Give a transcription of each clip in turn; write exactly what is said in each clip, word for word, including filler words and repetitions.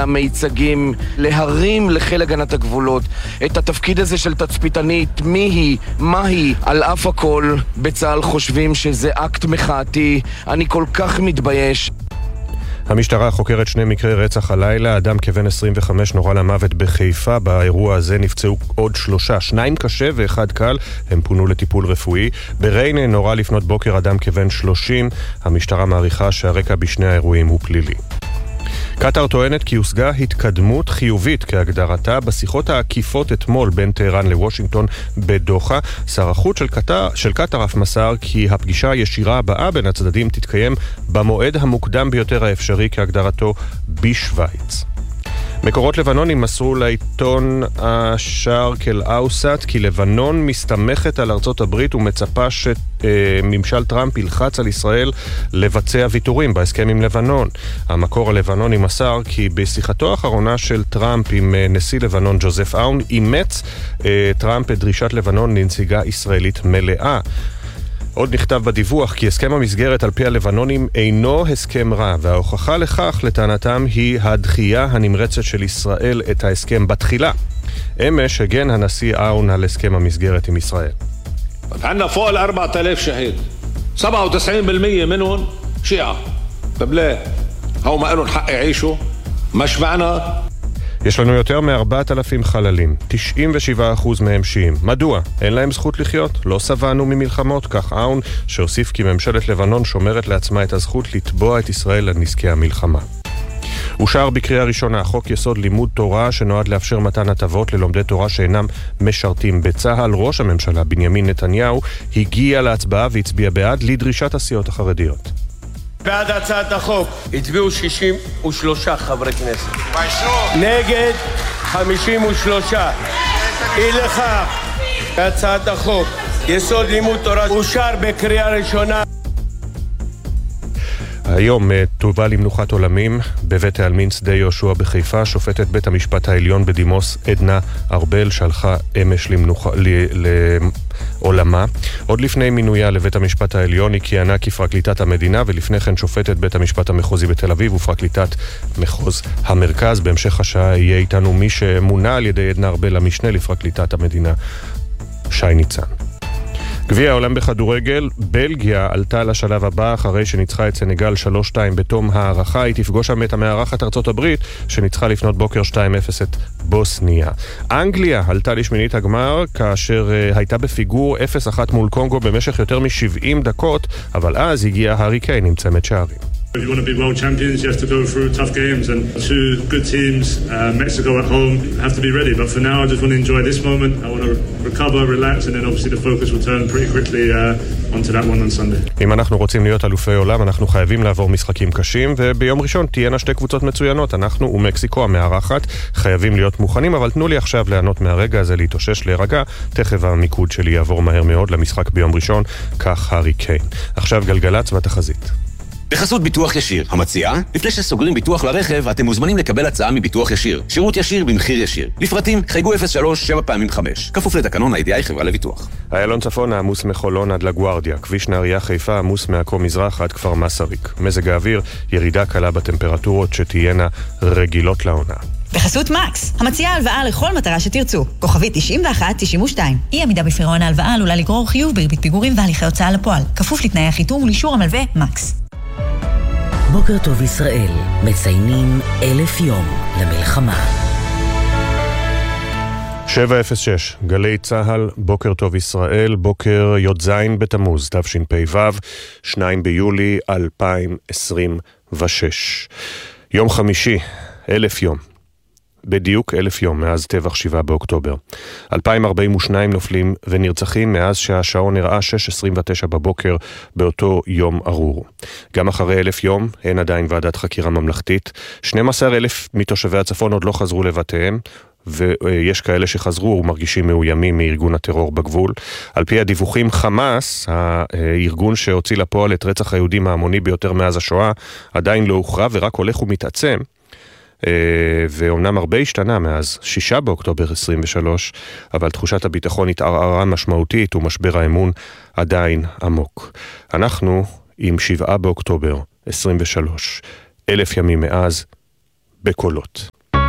המיצגים, להרים לחיל הגנת הגבולות את התפקיד הזה של תצפיתנית, מי היא, מה היא. על אף הכל בצה"ל חושבים שזה אקט מחאתי. אני כל כך מתבייש. המשטרה חוקרת שני מקרי רצח הלילה. אדם כבן עשרים וחמש נורה למוות בחיפה. באירוע הזה נפצעו עוד שלושה, שניים קשה ואחד קל. הם פונו לטיפול רפואי. בריינה נורה לפנות בוקר אדם כבן שלושים. המשטרה מעריכה שהרקע בשני האירועים הוא פלילי. קטר טוענת כי הושגה התקדמות חיובית כהגדרתה בשיחות העקיפות אתמול בין טהרן לוושינגטון בדוחה. שר החוץ של קטר, של קטר אף מסר כי הפגישה הישירה הבאה בין הצדדים תתקיים במועד המוקדם ביותר האפשרי כהגדרתו בשוויץ. מקורות לבנונים מסרו לעיתון השארק אל-אווסט כי לבנון מסתמכת על ארצות הברית ומצפה שממשל טראמפ ילחץ על ישראל לבצע ויתורים בהסכם עם לבנון. המקור הלבנוני מסר כי בשיחתו האחרונה של טראמפ עם נשיא לבנון ג'וזף אאון אימץ טראמפ את דרישת לבנון לנציגה ישראלית מלאה. עוד נכתב בדיווח כי הסכם המסגרת על פי הלבנונים אינו הסכם רע, וההוכחה לכך לטענתם היא הדחייה הנמרצת של ישראל את ההסכם בתחילה. אמש הגן הנשיא אאון על הסכם המסגרת עם ישראל. عندنا فوق ال أربعة آلاف شهيد سبعة وتسعين بالمية منهم شيعة. طب ليه؟ هو ما لهم حق يعيشوا؟ مش معنا. יש לנו יותר מ-ארבעת אלפים חללים, תשעים ושבעה אחוז מהם שיעים. מדוע? אין להם זכות לחיות? לא סבנו ממלחמות, כך אאון, שהוסיף כי ממשלת לבנון שומרת לעצמה את הזכות לתבוע את ישראל על נזקי המלחמה. אושר בקריאה ראשונה חוק יסוד לימוד תורה שנועד לאפשר מתן הטבות ללומדי תורה שאינם משרתים בצה"ל. ראש הממשלה בנימין נתניהו הגיע להצבעה והצביע בעד לדרישת הסיעות החרדיות. בעד הצעת החוק הצביעו שישים ושלושה חברי כנסת, נגד חמישים ושלושה. אי לכך הצעת החוק יסוד לימוד תורה אושר בקריאה ראשונה. היום תובא למנוחת עולמים בבית העלמין שדה יהושע בחיפה שופטת בית המשפט העליון בדימוס עדנה ארבל, שהלכה אמש למנוחה, ל, לעולמה. עוד לפני מינויה לבית המשפט העליון היא כיהנה כפרקליטת המדינה, ולפני כן שופטת בית המשפט המחוזי בתל אביב ופרקליטת מחוז המרכז. בהמשך השעה יהיה איתנו מי שמונה על ידי עדנה ארבל המשנה לפרקליטת המדינה, שי ניצן. גביע העולם בכדורגל, בלגיה עלתה לשלב הבא אחרי שניצחה את סנגל שלוש שתיים בתום הערכה. היא תפגוש שם את המארחת ארצות הברית שניצחה לפנות בוקר שתיים אפס את בוסניה. אנגליה עלתה לשמינית הגמר כאשר uh, הייתה בפיגור אפס אחת מול קונגו במשך יותר מ-שבעים דקות, אבל אז הגיע הארי קיין עם צמד שערים. If you want to be world champions, you have to go through tough games, and two good teams, uh, Mexico at home, have to be ready. But for now, I just want to enjoy this moment. I want to recover, relax, and then obviously the focus will turn pretty quickly uh, onto that one on Sunday. אם אנחנו רוצים להיות אלופי עולם, אנחנו חייבים לעבור משחקים קשים, וביום ראשון תהיינה שתי קבוצות מצוינות, אנחנו ומקסיקו המארחת, חייבים להיות מוכנים, אבל תנו לי עכשיו לענות מהרגע הזה, להתאושש, להירגע. תכף המיקוד שלי יעבור מהר מאוד למשחק ביום ראשון, כך הארי קיין. עכשיו גלגלצ והתחזית. בחסות ביטוח ישיר, המציעה, לפני שסוגרים ביטוח לרכב, אתם מוזמנים לקבל הצעה מביטוח ישיר. שירות ישיר במחיר ישיר. לפרטים, חייגו אפס שלוש שבע פעמים חמש. כפוף לתקנון ה-איי די איי חברה לביטוח. איילון צפון עמוס מחולון עד לגוארדיה. כביש נהריה חיפה עמוס מעכו מזרח עד כפר מסריק. מזג האוויר, ירידה קלה בטמפרטורות שתהיינה רגילות לעונה. בחסות מקס, המציעה הלוואה לכל מטרה שתרצו. כוכבי תשעים ואחת תשעים ושתיים. אי עמידה בפירעון ההלוואה עלולה לגרור חיוב בריבית פיגורים והליכי הוצאה לפועל. כפוף לתנאי החיתום ולאישור המלווה מקס. בוקר טוב ישראל, מציינים אלף יום למלחמה. שבע אפס שש, גלי צהל, בוקר טוב ישראל, בוקר י"ז בתמוז, תשפ"ו, שני ביולי אלפיים עשרים ושש. יום חמישי, אלף יום. בדיוק אלף יום מאז טבח שבעה באוקטובר. אלפיים ארבעים ושניים נופלים ונרצחים מאז שהשעון נראה שש עשרים ותשע בבוקר באותו יום ארור. גם אחרי אלף יום אין עדיין ועדת חקירה ממלכתית. שנים עשר אלף מתושבי הצפון עוד לא חזרו לבתיהם, ויש כאלה שחזרו ומרגישים מאוימים מארגון הטרור בגבול. על פי הדיווחים, חמאס, הארגון שהוציא לפועל את רצח היהודים ההמוני ביותר מאז השואה, עדיין לא הוכרע ורק הולך ומתעצם. ואומנם הרבה השתנה מאז שישה באוקטובר עשרים ושלוש, אבל תחושת הביטחון התערערה משמעותית ומשבר האמון עדיין עמוק. אנחנו עם שבעה באוקטובר עשרים ושלוש, אלף ימים מאז, בקולות.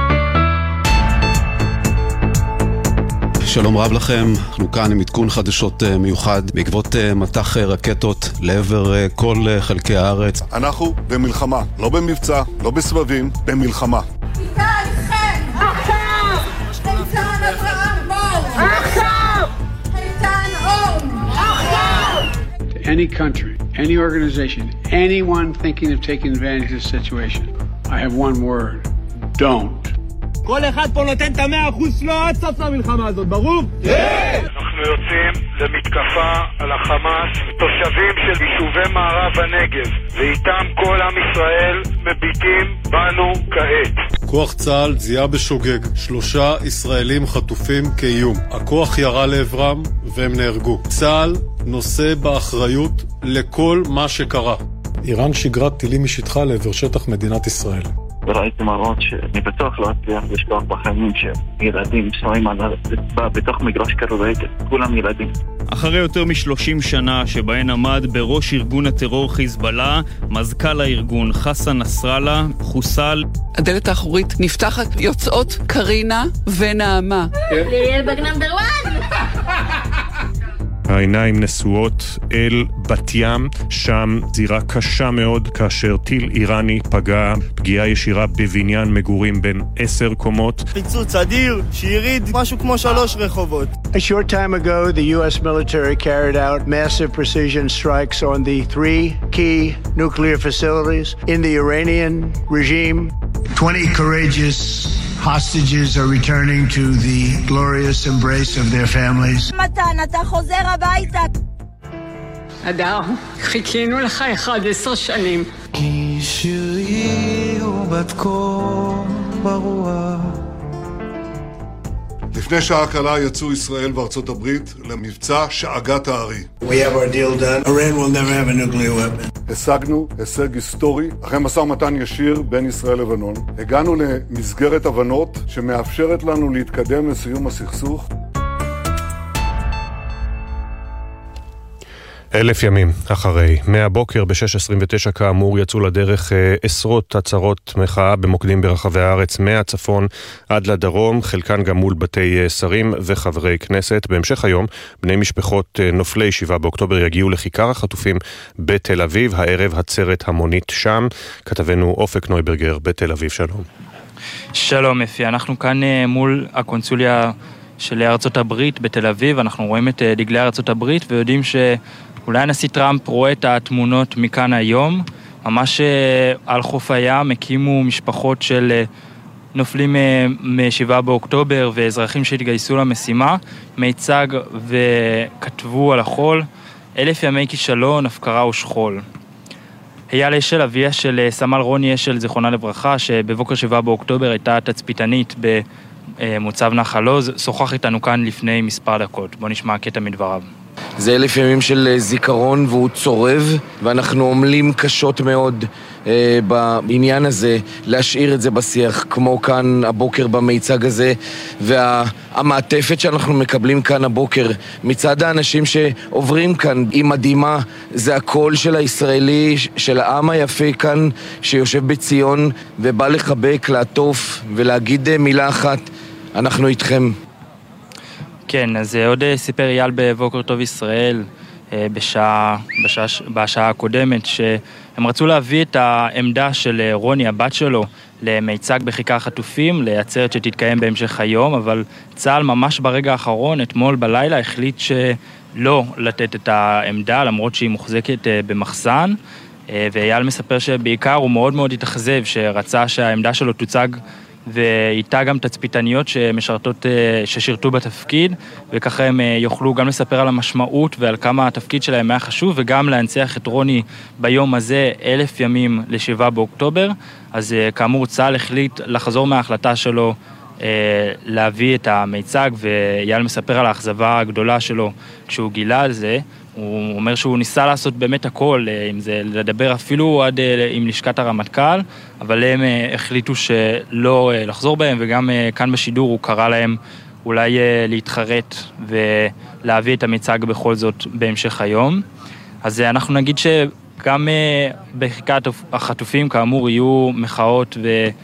שלום רב לכם, אנחנו כאן עם עדכון חדשות מיוחד בעקבות מטח רקטות לעבר כל חלקי הארץ. אנחנו במלחמה, לא במבצע, לא בסבבים, במלחמה. איתה איתכם! עכשיו! איתן אברהם בור! עכשיו! איתן אורן! עכשיו! To any country, any organization, anyone thinking of taking advantage of the situation, I have one word, don't. כל אחד פה נותן את המאה אחוז שלו עד סוף המלחמה הזאת, ברור? כן! אנחנו יוצאים למתקפה על החמאס, תושבים של יישובי מערב הנגב, ואיתם כל עם ישראל מביטים בנו כעת. כוח צה"ל זיהה בשוגג שלושה ישראלים חטופים כאיום. הכוח ירה לעברם והם נהרגו. צה"ל נושא באחריות לכל מה שקרה. איראן שיגרה טילים משטחה לעבר שטח מדינת ישראל. וראיתי מראות שאני בטוח לא אצליח לשלוח בחיים שילדים שמים על הרצפה בתוך מגרש כדורגל, כולם ילדים. אחרי יותר משלושים שנה שבהן עמד בראש ארגון הטרור חיזבאללה, מזכ"ל הארגון חסן נסראללה חוסל. הדלת האחורית נפתחת, יוצאות קרינה ונעמה. ליאל בגנמבר וואן! העיניים נשואות אל בת ים, שם זירה קשה מאוד כאשר טיל איראני פגע פגיעה ישירה בבניין מגורים בין עשר קומות. פיצוץ אדיר שיריד משהו כמו שלוש רחובות. A short time ago, the U S military carried out massive precision strikes on the three key nuclear facilities in the Iranian regime. twenty courageous hostages are returning to the glorious embrace of their families. מתן, אתה חוזר הביתה. אדר, חיכינו לך אחד עשר שנים. כי שירי הוא בת קור ברוח. לפני שעה קלה יצאו ישראל וארצות הברית למבצע שאגת הארי. We have our deal done. Iran will never have a nuclear weapon. השגנו הישג היסטורי אחרי משא ומתן ישיר בין ישראל לבנון. הגענו למסגרת הבנות שמאפשרת לנו להתקדם לסיום הסכסוך. אלף ימים אחרי, מהבוקר ב-שש עשרים ותשע כאמור יצאו לדרך עשרות עצרות מחאה במוקדים ברחבי הארץ מהצפון עד לדרום, חלקן גם מול בתי שרים וחברי כנסת. בהמשך היום בני משפחות נופלי שבעה באוקטובר יגיעו לכיכר החטופים בתל אביב, הערב עצרת המונית שם. כתבנו אופק נויברגר בתל אביב, שלום. שלום אפי, אנחנו כאן מול הקונסוליה של ארצות הברית בתל אביב, אנחנו רואים את דגלי ארצות הברית ויודעים ש... אולי הנשיא טראמפ רואה את התמונות מכאן היום, ממש על חוף הים הקימו משפחות של נופלים משבעה באוקטובר ואזרחים שהתגייסו למשימה, מיצג וכתבו על החול, אלף ימי כישלון, הפקרה ושכול. אייל אשל, אביה של סמל רוני אשל, זיכרונה לברכה, שבבוקר שבעה באוקטובר הייתה תצפיתנית במוצב נחל עוז, שוחח איתנו כאן לפני מספר דקות. בוא נשמע קטע מדבריו. זה אלף ימים של זיכרון והוא צורב, ואנחנו עומלים קשות מאוד אה, בעניין הזה, להשאיר את זה בשיח, כמו כאן הבוקר במיצג הזה, והמעטפת שאנחנו מקבלים כאן הבוקר, מצד האנשים שעוברים כאן, היא מדהימה, זה הקול של הישראלי, של העם היפה כאן, שיושב בציון ובא לחבק, לעטוף ולהגיד מילה אחת, אנחנו איתכם. כן, אז עוד סיפר אייל בבוקר טוב ישראל בשעה, בשעה, בשעה הקודמת שהם רצו להביא את העמדה של רוני, הבת שלו, למיצג בכיכר החטופים, לעצרת שתתקיים בהמשך היום, אבל צה"ל ממש ברגע האחרון, אתמול בלילה, החליט שלא לתת את העמדה, למרות שהיא מוחזקת במחסן, ואייל מספר שבעיקר הוא מאוד מאוד התאכזב, שרצה שהעמדה שלו תוצג ואיתה גם תצפיתניות שמשרתות, ששירתו בתפקיד, וככה הם יוכלו גם לספר על המשמעות ועל כמה התפקיד שלהם היה חשוב, וגם להנציח את רוני ביום הזה, אלף ימים לשבעה באוקטובר. אז כאמור צה"ל החליט לחזור מההחלטה שלו להביא את המיצג, ואייל מספר על האכזבה הגדולה שלו כשהוא גילה על זה. הוא אומר שהוא ניסה לעשות באמת הכל, אם זה לדבר אפילו עד עם לשכת הרמטכ"ל, אבל הם החליטו שלא לחזור בהם, וגם כאן בשידור הוא קרא להם אולי להתחרט ולהביא את המיצג בכל זאת בהמשך היום. אז אנחנו נגיד שגם בחיקת החטופים כאמור יהיו מחאות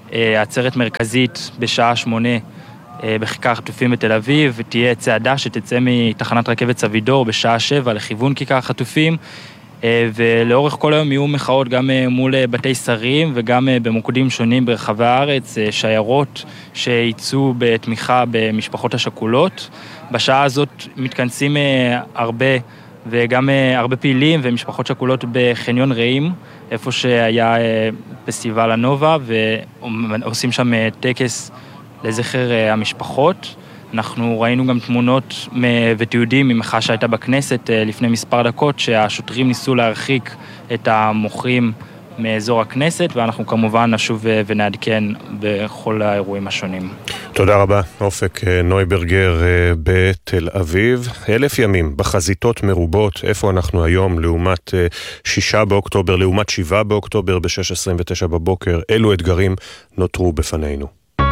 עצרת מרכזית בשעה שמונה בכיכר החטופים בתל אביב, ותהיה צעדה שתצא מתחנת רכבת סבידור בשעה שבע לכיוון כיכר החטופים, ולאורך כל היום יהיו מחאות גם מול בתי שרים וגם במוקדים שונים ברחבי הארץ, שיירות שיצאו בתמיכה במשפחות השכולות. בשעה הזאת מתכנסים הרבה וגם הרבה פעילים ומשפחות שכולות בחניון רעים, איפה שהיה פסטיבל הנובה, ועושים שם טקס לזכר המשפחות. אנחנו ראינו גם תמונות ותיעודים ממחאה שהייתה בכנסת לפני מספר דקות, שהשוטרים ניסו להרחיק את המוחים מאזור הכנסת, ואנחנו כמובן נשוב ונעדכן בכל האירועים השונים. תודה רבה, אופק נויברגר בתל אביב. אלף ימים בחזיתות מרובות, איפה אנחנו היום לעומת שישה באוקטובר, לעומת שבעה באוקטובר ב-שש עשרים ותשע בבוקר, אילו אתגרים נותרו בפנינו.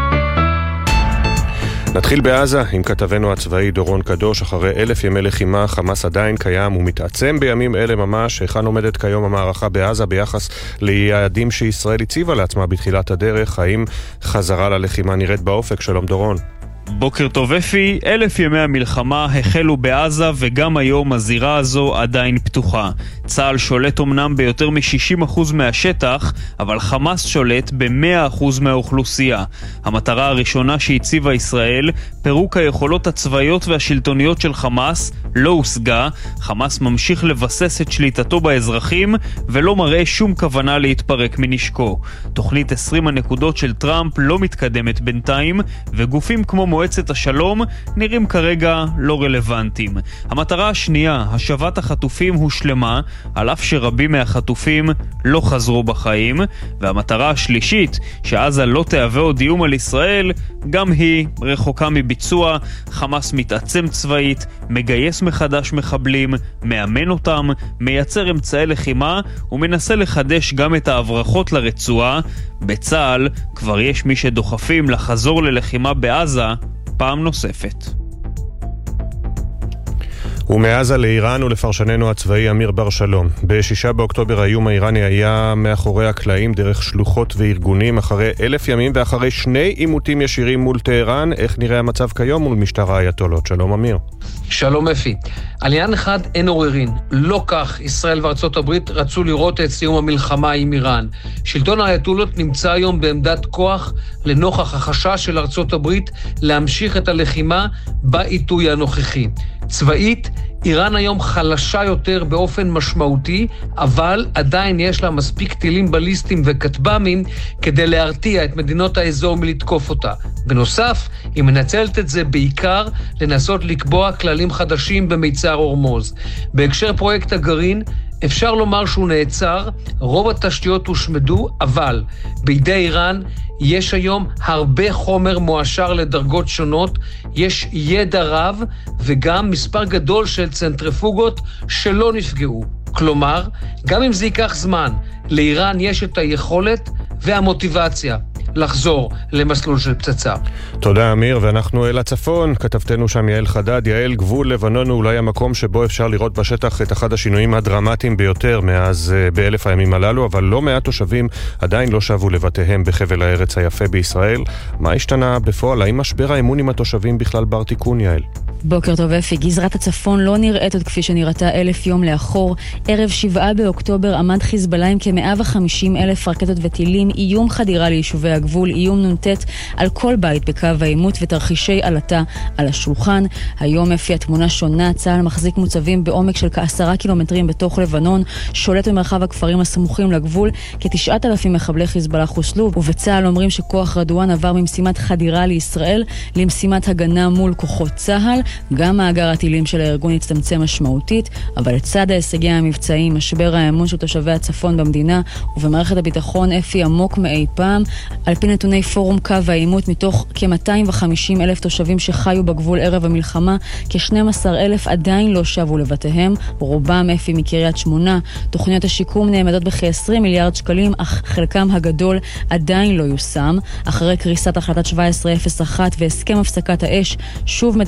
נתחיל בעזה עם כתבנו הצבאי דורון קדוש. אחרי אלף ימי לחימה, חמאס עדיין קיים ומתעצם בימים אלה ממש. היכן עומדת כיום המערכה בעזה ביחס ליעדים שישראל הציבה לעצמה בתחילת הדרך? האם חזרה ללחימה נראית באופק? שלום דורון. בוקר טוב אפי, אלף ימי המלחמה החלו בעזה וגם היום הזירה הזו עדיין פתוחה. צה"ל שולט אמנם ביותר מ-שישים אחוז מהשטח, אבל חמאס שולט ב-מאה אחוז מהאוכלוסייה. המטרה הראשונה שהציבה ישראל, פירוק היכולות הצבאיות והשלטוניות של חמאס, לא הושגה. חמאס ממשיך לבסס את שליטתו באזרחים ולא מראה שום כוונה להתפרק מנשקו. תוכנית עשרים הנקודות של טראמפ לא מתקדמת בינתיים, וגופים כמו מועצת השלום נראים כרגע לא רלוונטיים. המטרה השנייה, השבת החטופים, הושלמה, על אף שרבים מהחטופים לא חזרו בחיים. והמטרה השלישית, שעזה לא תהווה עוד איום על ישראל, גם היא רחוקה מביצוע. חמאס מתעצם צבאית, מגייס מחדש מחבלים, מאמן אותם, מייצר אמצעי לחימה ומנסה לחדש גם את ההברחות לרצועה. בצה"ל כבר יש מי שדוחפים לחזור ללחימה בעזה פעם נוספת. ומעזה לאיראן ולפרשננו הצבאי אמיר בר שלום. בשישה באוקטובר האיום האיראני היה מאחורי הקלעים דרך שלוחות וארגונים. אחרי אלף ימים ואחרי שני עימותים ישירים מול טהרן, איך נראה המצב כיום מול משטר האייתולות? שלום אמיר. שלום אפי. על עניין אחד אין עוררין. לא כך ישראל וארצות הברית רצו לראות את סיום המלחמה עם איראן. שלטון האייתולות נמצא היום בעמדת כוח לנוכח החשש של ארצות הברית להמשיך את הלחימה בעיתוי הנוכחי. צבאית, איראן היום חלשה יותר באופן משמעותי, אבל עדיין יש לה מספיק טילים בליסטיים וכטב"מים כדי להרתיע את מדינות האזור מלתקוף אותה. בנוסף, היא מנצלת את זה בעיקר לנסות לקבוע כללים חדשים במיצר הורמוז. בהקשר פרויקט הגרעין, אפשר לומר שהוא נעצר, רוב התשתיות הושמדו, אבל בידי איראן יש היום הרבה חומר מואשר לדרגות שונות, יש ידע רב וגם מספר גדול של צנטריפוגות שלא נפגעו. כלומר, גם אם זה ייקח זמן, לאיראן יש את היכולת והמוטיבציה לחזור למסלול של פצצה. תודה אמיר, ואנחנו אל הצפון. כתבתנו שם יעל חדד. יעל, גבול לבנון הוא אולי המקום שבו אפשר לראות בשטח את אחד השינויים הדרמטיים ביותר מאז באלף הימים הללו, אבל לא מעט תושבים עדיין לא שבו לבתיהם בחבל הארץ היפה בישראל. מה השתנה בפועל? האם משבר האמון עם התושבים בכלל בר תיקון, יעל? בוקר טוב אפי, גזרת הצפון לא נראית עוד כפי שנראתה אלף יום לאחור. ערב שבעה באוקטובר עמד חיזבאללה עם כ-מאה וחמישים אלף רקטות וטילים, איום חדירה ליישובי הגבול, איום נונטט על כל בית בקו העימות ותרחישי עלתה על השולחן. היום אפי התמונה שונה, צה"ל מחזיק מוצבים בעומק של כעשרה קילומטרים בתוך לבנון, שולט במרחב הכפרים הסמוכים לגבול, כתשעת אלפים מחבלי חיזבאללה חוסלו, ובצה"ל אומרים שכוח רדואן עבר ממשימת חדירה לישראל למשימת הגנה מול כוחות צה"ל. גם מאגר הטילים של הארגון הצטמצם משמעותית, אבל לצד ההישגים המבצעיים, משבר האמון של תושבי הצפון במדינה ובמערכת הביטחון אפי עמוק מאי פעם. על פי נתוני פורום קו העימות, מתוך כ-מאתיים וחמישים אלף תושבים שחיו בגבול ערב המלחמה, כ-שנים עשר אלף עדיין לא שבו לבתיהם, רובם אפי מקריית שמונה. תוכניות השיקום נאמדות בכ-עשרים מיליארד שקלים, אך חלקם הגדול עדיין לא יושם. אחרי קריסת החלטת שבע עשרה אפס אחת והסכם הפסקת האש, שוב מדברים על הסכם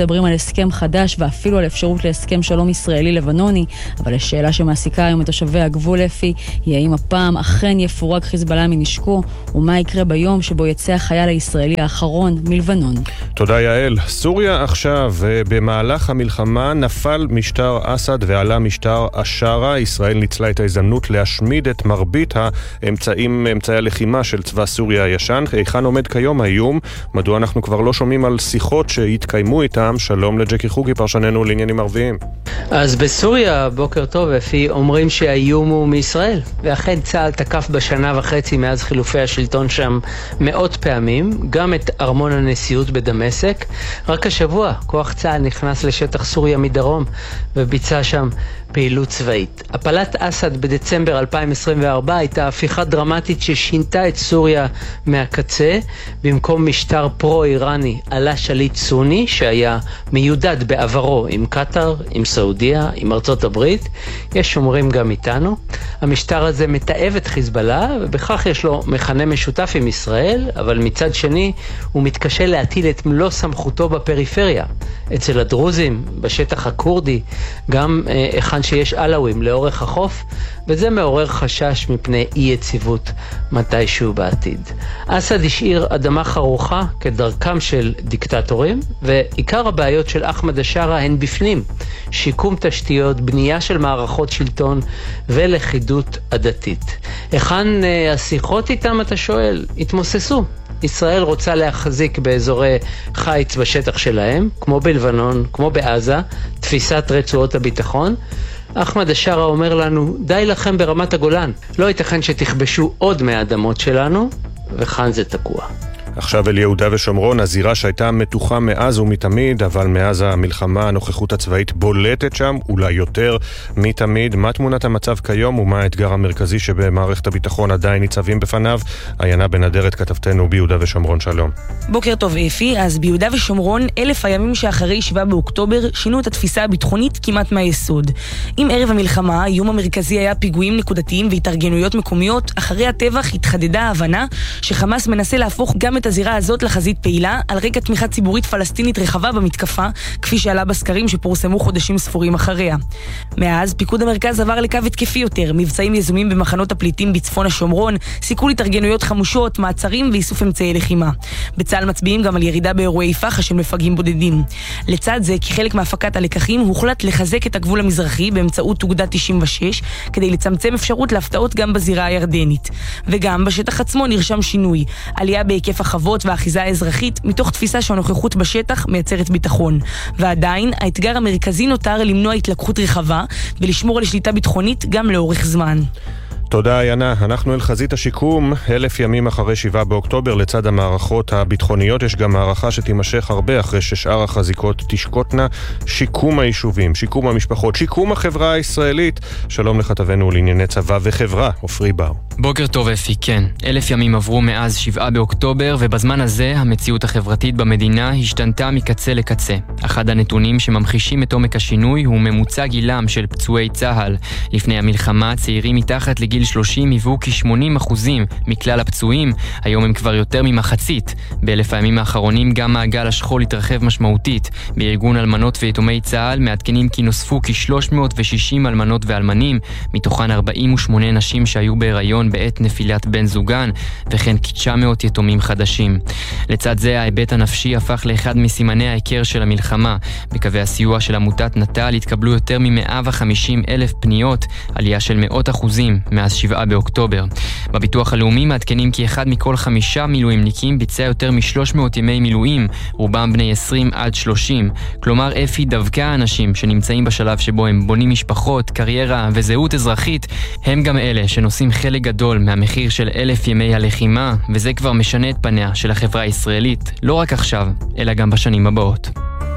הסכם חדש ואפילו על אפשרות להסכם שלום ישראלי-לבנוני, אבל השאלה שמעסיקה היום את תושבי הגבול אפי היא האם הפעם אכן יפורק חיזבאללה מנשקו, ומה יקרה ביום שבו יצא החייל הישראלי האחרון מלבנון. תודה יעל. סוריה עכשיו, במהלך המלחמה נפל משטר אסד ועלה משטר אשרה. ישראל ניצלה את ההזדמנות להשמיד את מרבית האמצעים, אמצעי הלחימה של צבא סוריה הישן. היכן עומד כיום האיום? מדוע אנחנו כבר לא שומעים על שיחות שהתקיימו איתם? שלום לג'קי חוגי, פרשננו לעניינים ערביים. אז בסוריה, בוקר טוב, אפי, אומרים שהאיום הוא מישראל. ואכן צה"ל תקף בשנה וחצי מאז חילופי השלטון שם מאות פעמים, גם את ארמון הנשיאות בדמשק. רק השבוע כוח צה"ל נכנס לשטח סוריה מדרום וביצע שם פעילות צבאית. הפלת אסד בדצמבר אלפיים עשרים וארבע הייתה הפיכה דרמטית ששינתה את סוריה מהקצה. במקום משטר פרו-איראני עלה שליט סוני שהיה מיודד בעברו עם קטר, עם סעודיה, עם ארצות הברית. יש שומרים גם איתנו. המשטר הזה מתאב את חיזבאללה ובכך יש לו מכנה משותף עם ישראל, אבל מצד שני הוא מתקשה להטיל את מלוא סמכותו בפריפריה. אצל הדרוזים, בשטח הקורדי, גם היכן שיש אלווים לאורך החוף, וזה מעורר חשש מפני אי יציבות מתישהו בעתיד. אסד השאיר אדמה חרוכה כדרכם של דיקטטורים, ועיקר הבעיות של אחמד השרה הן בפנים: שיקום תשתיות, בנייה של מערכות שלטון ולכידות עדתית. היכן השיחות איתם, אתה שואל? התמוססו. ישראל רוצה להחזיק באזורי חיץ בשטח שלהם, כמו בלבנון, כמו בעזה, תפיסת רצועות הביטחון. אחמד השרה אומר לנו, די לכם ברמת הגולן, לא ייתכן שתכבשו עוד מהאדמות שלנו, וכאן זה תקוע. עכשיו אל יהודה ושומרון, הזירה שהייתה מתוחה מאז ומתמיד, אבל מאז המלחמה הנוכחות הצבאית בולטת שם, אולי יותר מתמיד. מה תמונת המצב כיום ומה האתגר המרכזי שבמערכת הביטחון עדיין ניצבים בפניו? עיינה בן אדרת, כתבתנו ביהודה ושומרון, שלום. בוקר טוב אפי. אז ביהודה ושומרון, אלף הימים שאחרי שבעה באוקטובר שינו את התפיסה הביטחונית כמעט מהיסוד. עם ערב המלחמה, האיום המרכזי היה פיגועים נקודתיים והתארגנויות מקומיות. אחרי הטבח התחדדה ההבנה שחמאס מנסה להפוך גם את הזירה הזאת לחזית פעילה על רקע תמיכה ציבורית פלסטינית רחבה במתקפה, כפי שעלה בסקרים שפורסמו חודשים ספורים אחריה. מאז, פיקוד המרכז עבר לקו התקפי יותר, מבצעים יזומים במחנות הפליטים בצפון השומרון, סיכול התארגנויות חמושות, מעצרים ואיסוף אמצעי לחימה. בצה"ל מצביעים גם על ירידה באירועי פח"ע של מפגעים בודדים. לצד זה, כחלק מהפקת הלקחים, הוחלט לחזק את הגבול המזרחי באמצעות אוגדה תשעים ושש, כדי לצמצם אפשרות להפתעות גם בזירה הירדנית. וגם בשטח עצמו נרשם שינוי, עלייה בהיקף החוות והאחיזה האזרחית, מתוך תפיסה שהנוכחות בשטח מייצרת ביטחון. ועדיין, האתגר המרכזי נותר למנוע התלקחות רחבה ולשמור על שליטה ביטחונית גם לאורך זמן. תודה עיינה. אנחנו אל חזית השיקום. אלף ימים אחרי שבעה באוקטובר, לצד המערכות הביטחוניות יש גם מערכה שתימשך הרבה אחרי ששאר החזיקות תשקוטנה. שיקום היישובים, שיקום המשפחות, שיקום החברה הישראלית. שלום לכתבנו לענייני צבא וחברה, עופרי בר. בוקר טוב אפי, כן. אלף ימים עברו מאז שבעה באוקטובר, ובזמן הזה המציאות החברתית במדינה השתנתה מקצה לקצה. אחד הנתונים שממחישים את עומק השינוי הוא ממוצע גילם של פצועי צה"ל. לפני המלחמה, צעירים מתחת לגיל שלושים היוו כ-שמונים אחוזים מכלל הפצועים, היום הם כבר יותר ממחצית. באלף הימים האחרונים גם מעגל השכול התרחב משמעותית. בארגון אלמנות ויתומי צה"ל מעדכנים כי נוספו כ-שלוש מאות ושישים אלמנות ואלמנים, מתוכן ארבעים ושמונה נשים שהיו בהיריון בעת נפילת בן זוגן, וכן כ-תשע מאות יתומים חדשים. לצד זה, ההיבט הנפשי הפך לאחד מסימני ההיכר של המלחמה. בקווי הסיוע של עמותת נט"ל התקבלו יותר מ-מאה וחמישים אלף פניות, עלייה של מאות אחוזים מאז שבעה באוקטובר. בביטוח הלאומי מעדכנים כי אחד מכל חמישה מילואימניקים ביצע יותר מ-שלוש מאות ימי מילואים, רובם בני עשרים עד שלושים. כלומר, אפי, דווקא האנשים שנמצאים בשלב שבו הם בונים משפחות, קריירה וזהות אזרחית, הם גם אלה שנושאים חלק גדול מהמחיר של אלף ימי הלחימה, וזה כבר משנה את פניה של החברה הישראלית, לא רק עכשיו, אלא גם בשנים הבאות.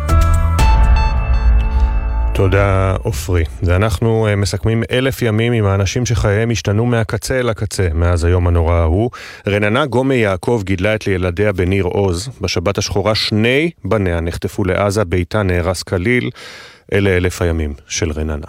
תודה עופרי. ואנחנו מסכמים אלף ימים עם האנשים שחייהם השתנו מהקצה אל הקצה מאז היום הנורא ההוא. רננה גומי יעקב גידלה את ילדיה בניר עוז. בשבת השחורה שני בניה נחטפו לעזה, ביתה נהרס כליל. אלה אלף הימים של רננה.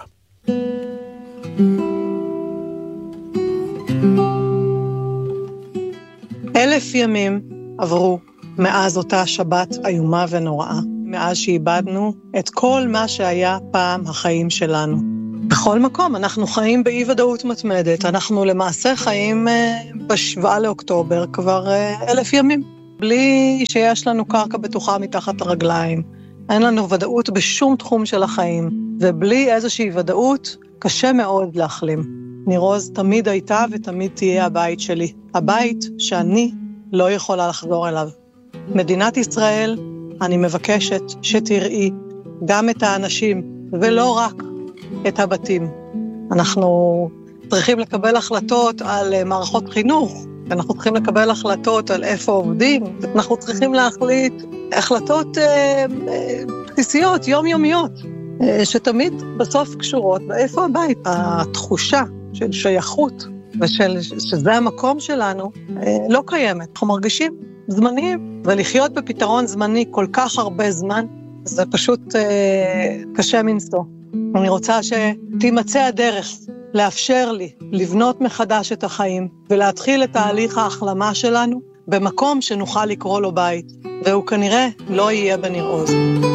אלף ימים עברו מאז אותה שבת איומה ונוראה. מאז שאיבדנו את כל מה שהיה פעם החיים שלנו. בכל מקום אנחנו חיים באי ודאות מתמדת, אנחנו למעשה חיים בשבעה לאוקטובר כבר אלף ימים, בלי שיש לנו קרקע בטוחה מתחת הרגליים. אין לנו ודאות בשום תחום של החיים, ובלי איזושהי ודאות קשה מאוד להחלים. ניר עוז תמיד הייתה ותמיד תהיה הבית שלי, הבית שאני לא יכולה לחזור אליו. מדינת ישראל, אני מבקשת שתראי גם את האנשים ולא רק את הבתים. אנחנו צריכים לקבל החלטות על מערכות חינוך, אנחנו צריכים לקבל החלטות על איפה עובדים, אנחנו צריכים להחליט החלטות אה, אה, בסיסיות, יומיומיות, אה, שתמיד בסוף קשורות באיפה הבית. התחושה של שייכות ושל שזה המקום שלנו אה, לא קיימת. אנחנו מרגישים זמניים, ולחיות בפתרון זמני כל כך הרבה זמן, זה פשוט אה, קשה מנסוע. אני רוצה שתימצא הדרך לאפשר לי לבנות מחדש את החיים, ולהתחיל את תהליך ההחלמה שלנו במקום שנוכל לקרוא לו בית, והוא כנראה לא יהיה בניר עוז.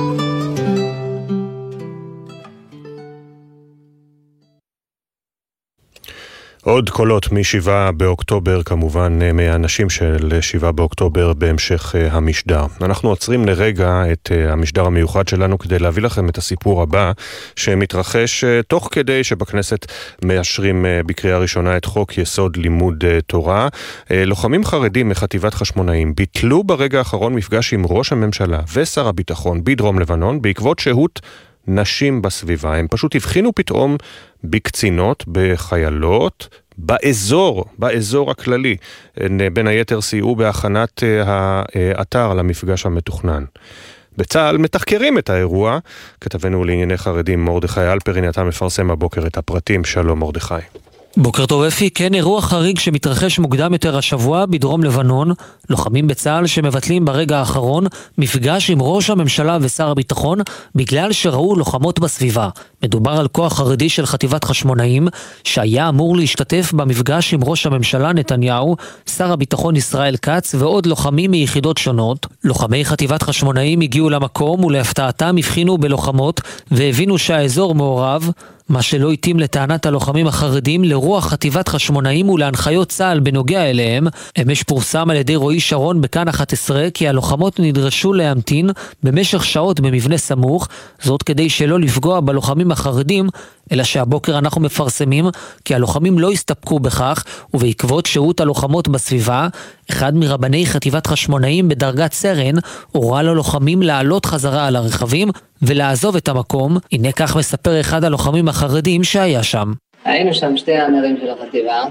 עוד קולות משבעה באוקטובר, כמובן מהאנשים של שבעה באוקטובר בהמשך המשדר. אנחנו עוצרים לרגע את המשדר המיוחד שלנו כדי להביא לכם את הסיפור הבא שמתרחש תוך כדי שבכנסת מאשרים בקריאה ראשונה את חוק יסוד לימוד תורה. לוחמים חרדים מחטיבת חשמונאים ביטלו ברגע האחרון מפגש עם ראש הממשלה ושר הביטחון בדרום לבנון בעקבות שהות נשים בסביבה. הם פשוט הבחינו פתאום בקצינות, בחיילות, באזור, באזור הכללי. בין היתר סייעו בהכנת האתר למפגש המתוכנן. בצה"ל מתחקרים את האירוע. כתבנו לענייני חרדים מרדכי אלפרין, אתה מפרסם הבוקר את הפרטים. שלום מרדכי. בוקר טוב אפי, כן, אירוע חריג שמתרחש מוקדם יותר השבוע בדרום לבנון. לוחמים בצה"ל שמבטלים ברגע האחרון מפגש עם ראש הממשלה ושר הביטחון בגלל שראו לוחמות בסביבה. מדובר על כוח חרדי של חטיבת חשמונאים שהיה אמור להשתתף במפגש עם ראש הממשלה נתניהו, שר הביטחון ישראל כץ ועוד לוחמים מיחידות שונות. לוחמי חטיבת חשמונאים הגיעו למקום ולהפתעתם הבחינו בלוחמות והבינו שהאזור מעורב, מה שלא התאים לטענת הלוחמים החרדים לרוח חטיבת חשמונאים ולהנחיות צה"ל בנוגע אליהם. אמש פורסם על ידי רועי שרון בכאן אחת עשרה כי הלוחמות נדרשו להמתין במשך שעות במבנה סמוך, זאת כדי שלא לפגוע בלוחמים החרדים, אלא שהבוקר אנחנו מפרסמים כי הלוחמים לא הסתפקו בכך, ובעקבות שהות הלוחמות בסביבה, אחד מרבני חטיבת חשמונאים בדרגת סרן הורה ללוחמים לעלות חזרה על הרכבים ולעזוב את המקום. הנה כך מספר אחד הלוחמים החרדים שהיה שם. היינו שם שתי הנרים של החטיבה,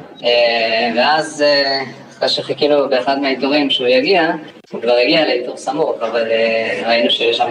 ואז אחרי שחיכינו באחד מהאיתורים שהוא יגיע, הוא כבר הגיע לאיתור סמוך, אבל ראינו שיש שם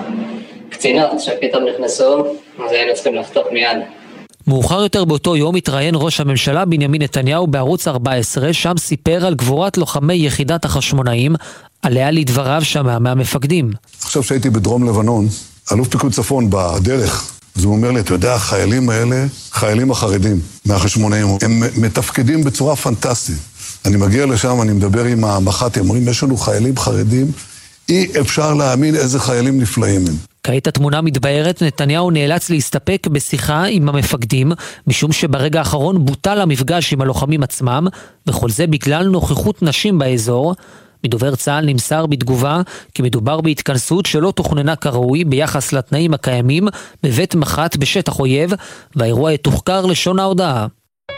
קצינות שפתאום נכנסו, אז היינו צריכים לחתוך מיד. מאוחר יותר באותו יום התראיין ראש הממשלה בנימין נתניהו בערוץ ארבע עשרה, שם סיפר על גבורת לוחמי יחידת החשמונאים, עליה לדבריו שמע מהמפקדים. עכשיו שהייתי בדרום לבנון, אלוף פיקוד צפון בדרך, אז הוא אומר לי, אתה יודע, החיילים האלה, חיילים החרדים מהחשמונאים, הם מתפקדים בצורה פנטסטית. אני מגיע לשם, אני מדבר עם המח"ט, הם אומרים, יש לנו חיילים חרדים, אי אפשר להאמין איזה חיילים נפלאים הם. כעת התמונה מתבהרת, נתניהו נאלץ להסתפק בשיחה עם המפקדים, משום שברגע האחרון בוטל המפגש עם הלוחמים עצמם, וכל זה בגלל נוכחות נשים באזור. מדובר צה"ל נמסר בתגובה כי מדובר בהתכנסות שלא תוכננה כראוי ביחס לתנאים הקיימים בבית מח"ט בשטח אויב, והאירוע יתוחקר לשון ההודעה.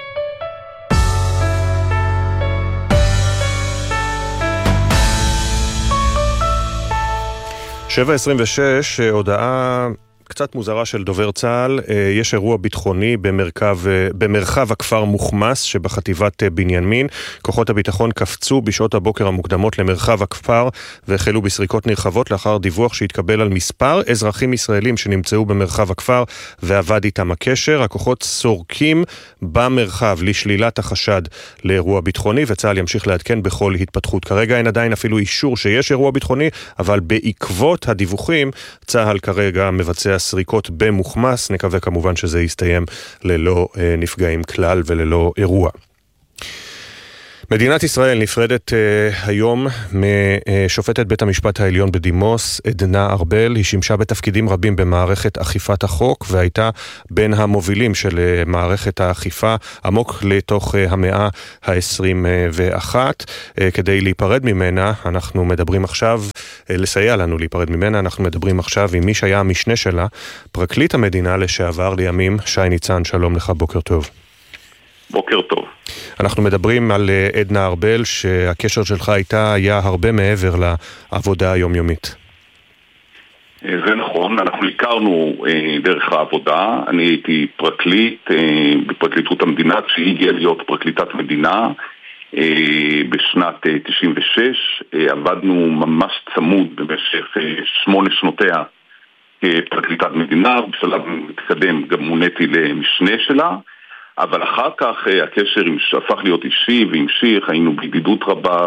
שבע עשרים ושש, הודעה קצת מוזרה של דובר צה"ל. יש אירוע ביטחוני במרחב, במרחב הכפר מוחמס שבחטיבת בנימין. כוחות הביטחון קפצו בשעות הבוקר המוקדמות למרחב הכפר והחלו בסריקות נרחבות לאחר דיווח שהתקבל על מספר אזרחים ישראלים שנמצאו במרחב הכפר ועבד איתם הקשר. הכוחות סורקים במרחב לשלילת החשד לאירוע ביטחוני, וצה"ל ימשיך לעדכן בכל התפתחות. כרגע אין עדיין אפילו אישור שיש אירוע ביטחוני, אבל בעקבות הדיווחים צה"ל כרגע מבצע סריקות במוחמס. נקווה כמובן שזה יסתיים ללא אה, נפגעים כלל וללא אירוע. מדינת ישראל נפרדת uh, היום משופטת בית המשפט העליון בדימוס, עדנה ארבל. היא שימשה בתפקידים רבים במערכת אכיפת החוק, והייתה בין המובילים של uh, מערכת האכיפה עמוק לתוך uh, המאה ה-עשרים ואחת. Uh, כדי להיפרד ממנה, אנחנו מדברים עכשיו, uh, לסייע לנו להיפרד ממנה, אנחנו מדברים עכשיו עם מי שהיה המשנה שלה, פרקליט המדינה לשעבר לימים, שי ניצן. שלום לך, בוקר טוב. בוקר טוב. אנחנו מדברים על עדנה ארבל, שהקשר שלך איתה היה הרבה מעבר לעבודה היומיומית. זה נכון, אנחנו הכרנו אה, דרך העבודה. אני הייתי פרקליט אה, בפרקליטות המדינה, שהיא הגיעה להיות פרקליטת מדינה אה, בשנת אה, תשעים ושש. אה, עבדנו ממש צמוד במשך אה, שמונה שנותיה אה, פרקליטת מדינה, בשלב מתקדם גם מוניתי למשנה שלה. אבל אחר כך הקשר הפך להיות אישי והמשיך, היינו בידידות רבה,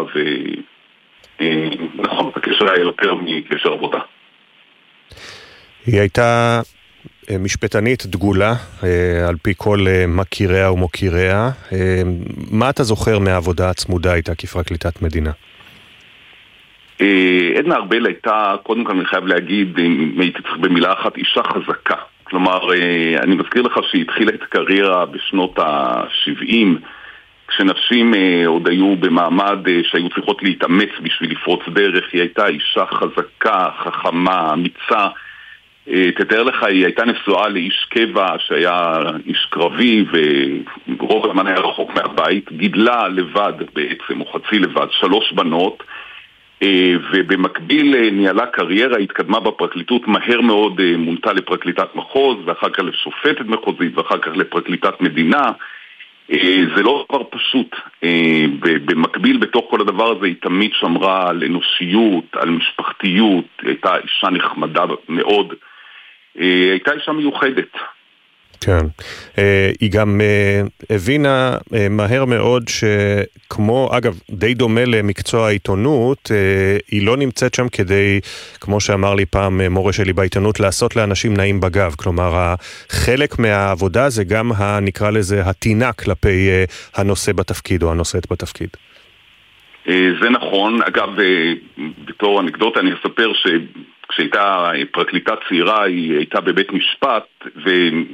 ונכון, הקשר היה יותר מקשר עבודה. היא הייתה משפטנית דגולה, על פי כל מכיריה ומוקיריה. מה אתה זוכר מהעבודה הצמודה הייתה כפרקליטת מדינה? עדנה ארבל הייתה, קודם כל אני חייב להגיד, אם הייתי צריך במילה אחת, אישה חזקה. כלומר, אני מזכיר לך שהיא התחילה את הקריירה בשנות ה-שבעים, כשנשים עוד היו במעמד שהיו צריכות להתאמץ בשביל לפרוץ דרך. היא הייתה אישה חזקה, חכמה, אמיצה. תתאר לך, היא הייתה נשואה לאיש קבע שהיה איש קרבי, ורוב הזמן היה רחוק מהבית. גידלה לבד בעצם, או חצי לבד, שלוש בנות, ובמקביל ניהלה קריירה, התקדמה בפרקליטות, מהר מאוד מונתה לפרקליטת מחוז, ואחר כך לשופטת מחוזית, ואחר כך לפרקליטת מדינה. זה לא דבר פשוט. במקביל בתוך כל הדבר הזה היא תמיד שמרה על אנושיות, על משפחתיות, הייתה אישה נחמדה מאוד, הייתה אישה מיוחדת. כן. היא גם הבינה מהר מאוד שכמו, אגב, די דומה למקצוע העיתונות, היא לא נמצאת שם כדי, כמו שאמר לי פעם מורה שלי בעיתונות, לעשות לאנשים נעים בגב. כלומר, חלק מהעבודה זה גם, נקרא לזה, התינה כלפי הנושא בתפקיד או הנושאת בתפקיד. זה נכון. אגב, בתור אנקדוטה אני אספר שכשהייתה פרקליטה צעירה, היא הייתה בבית משפט, ו...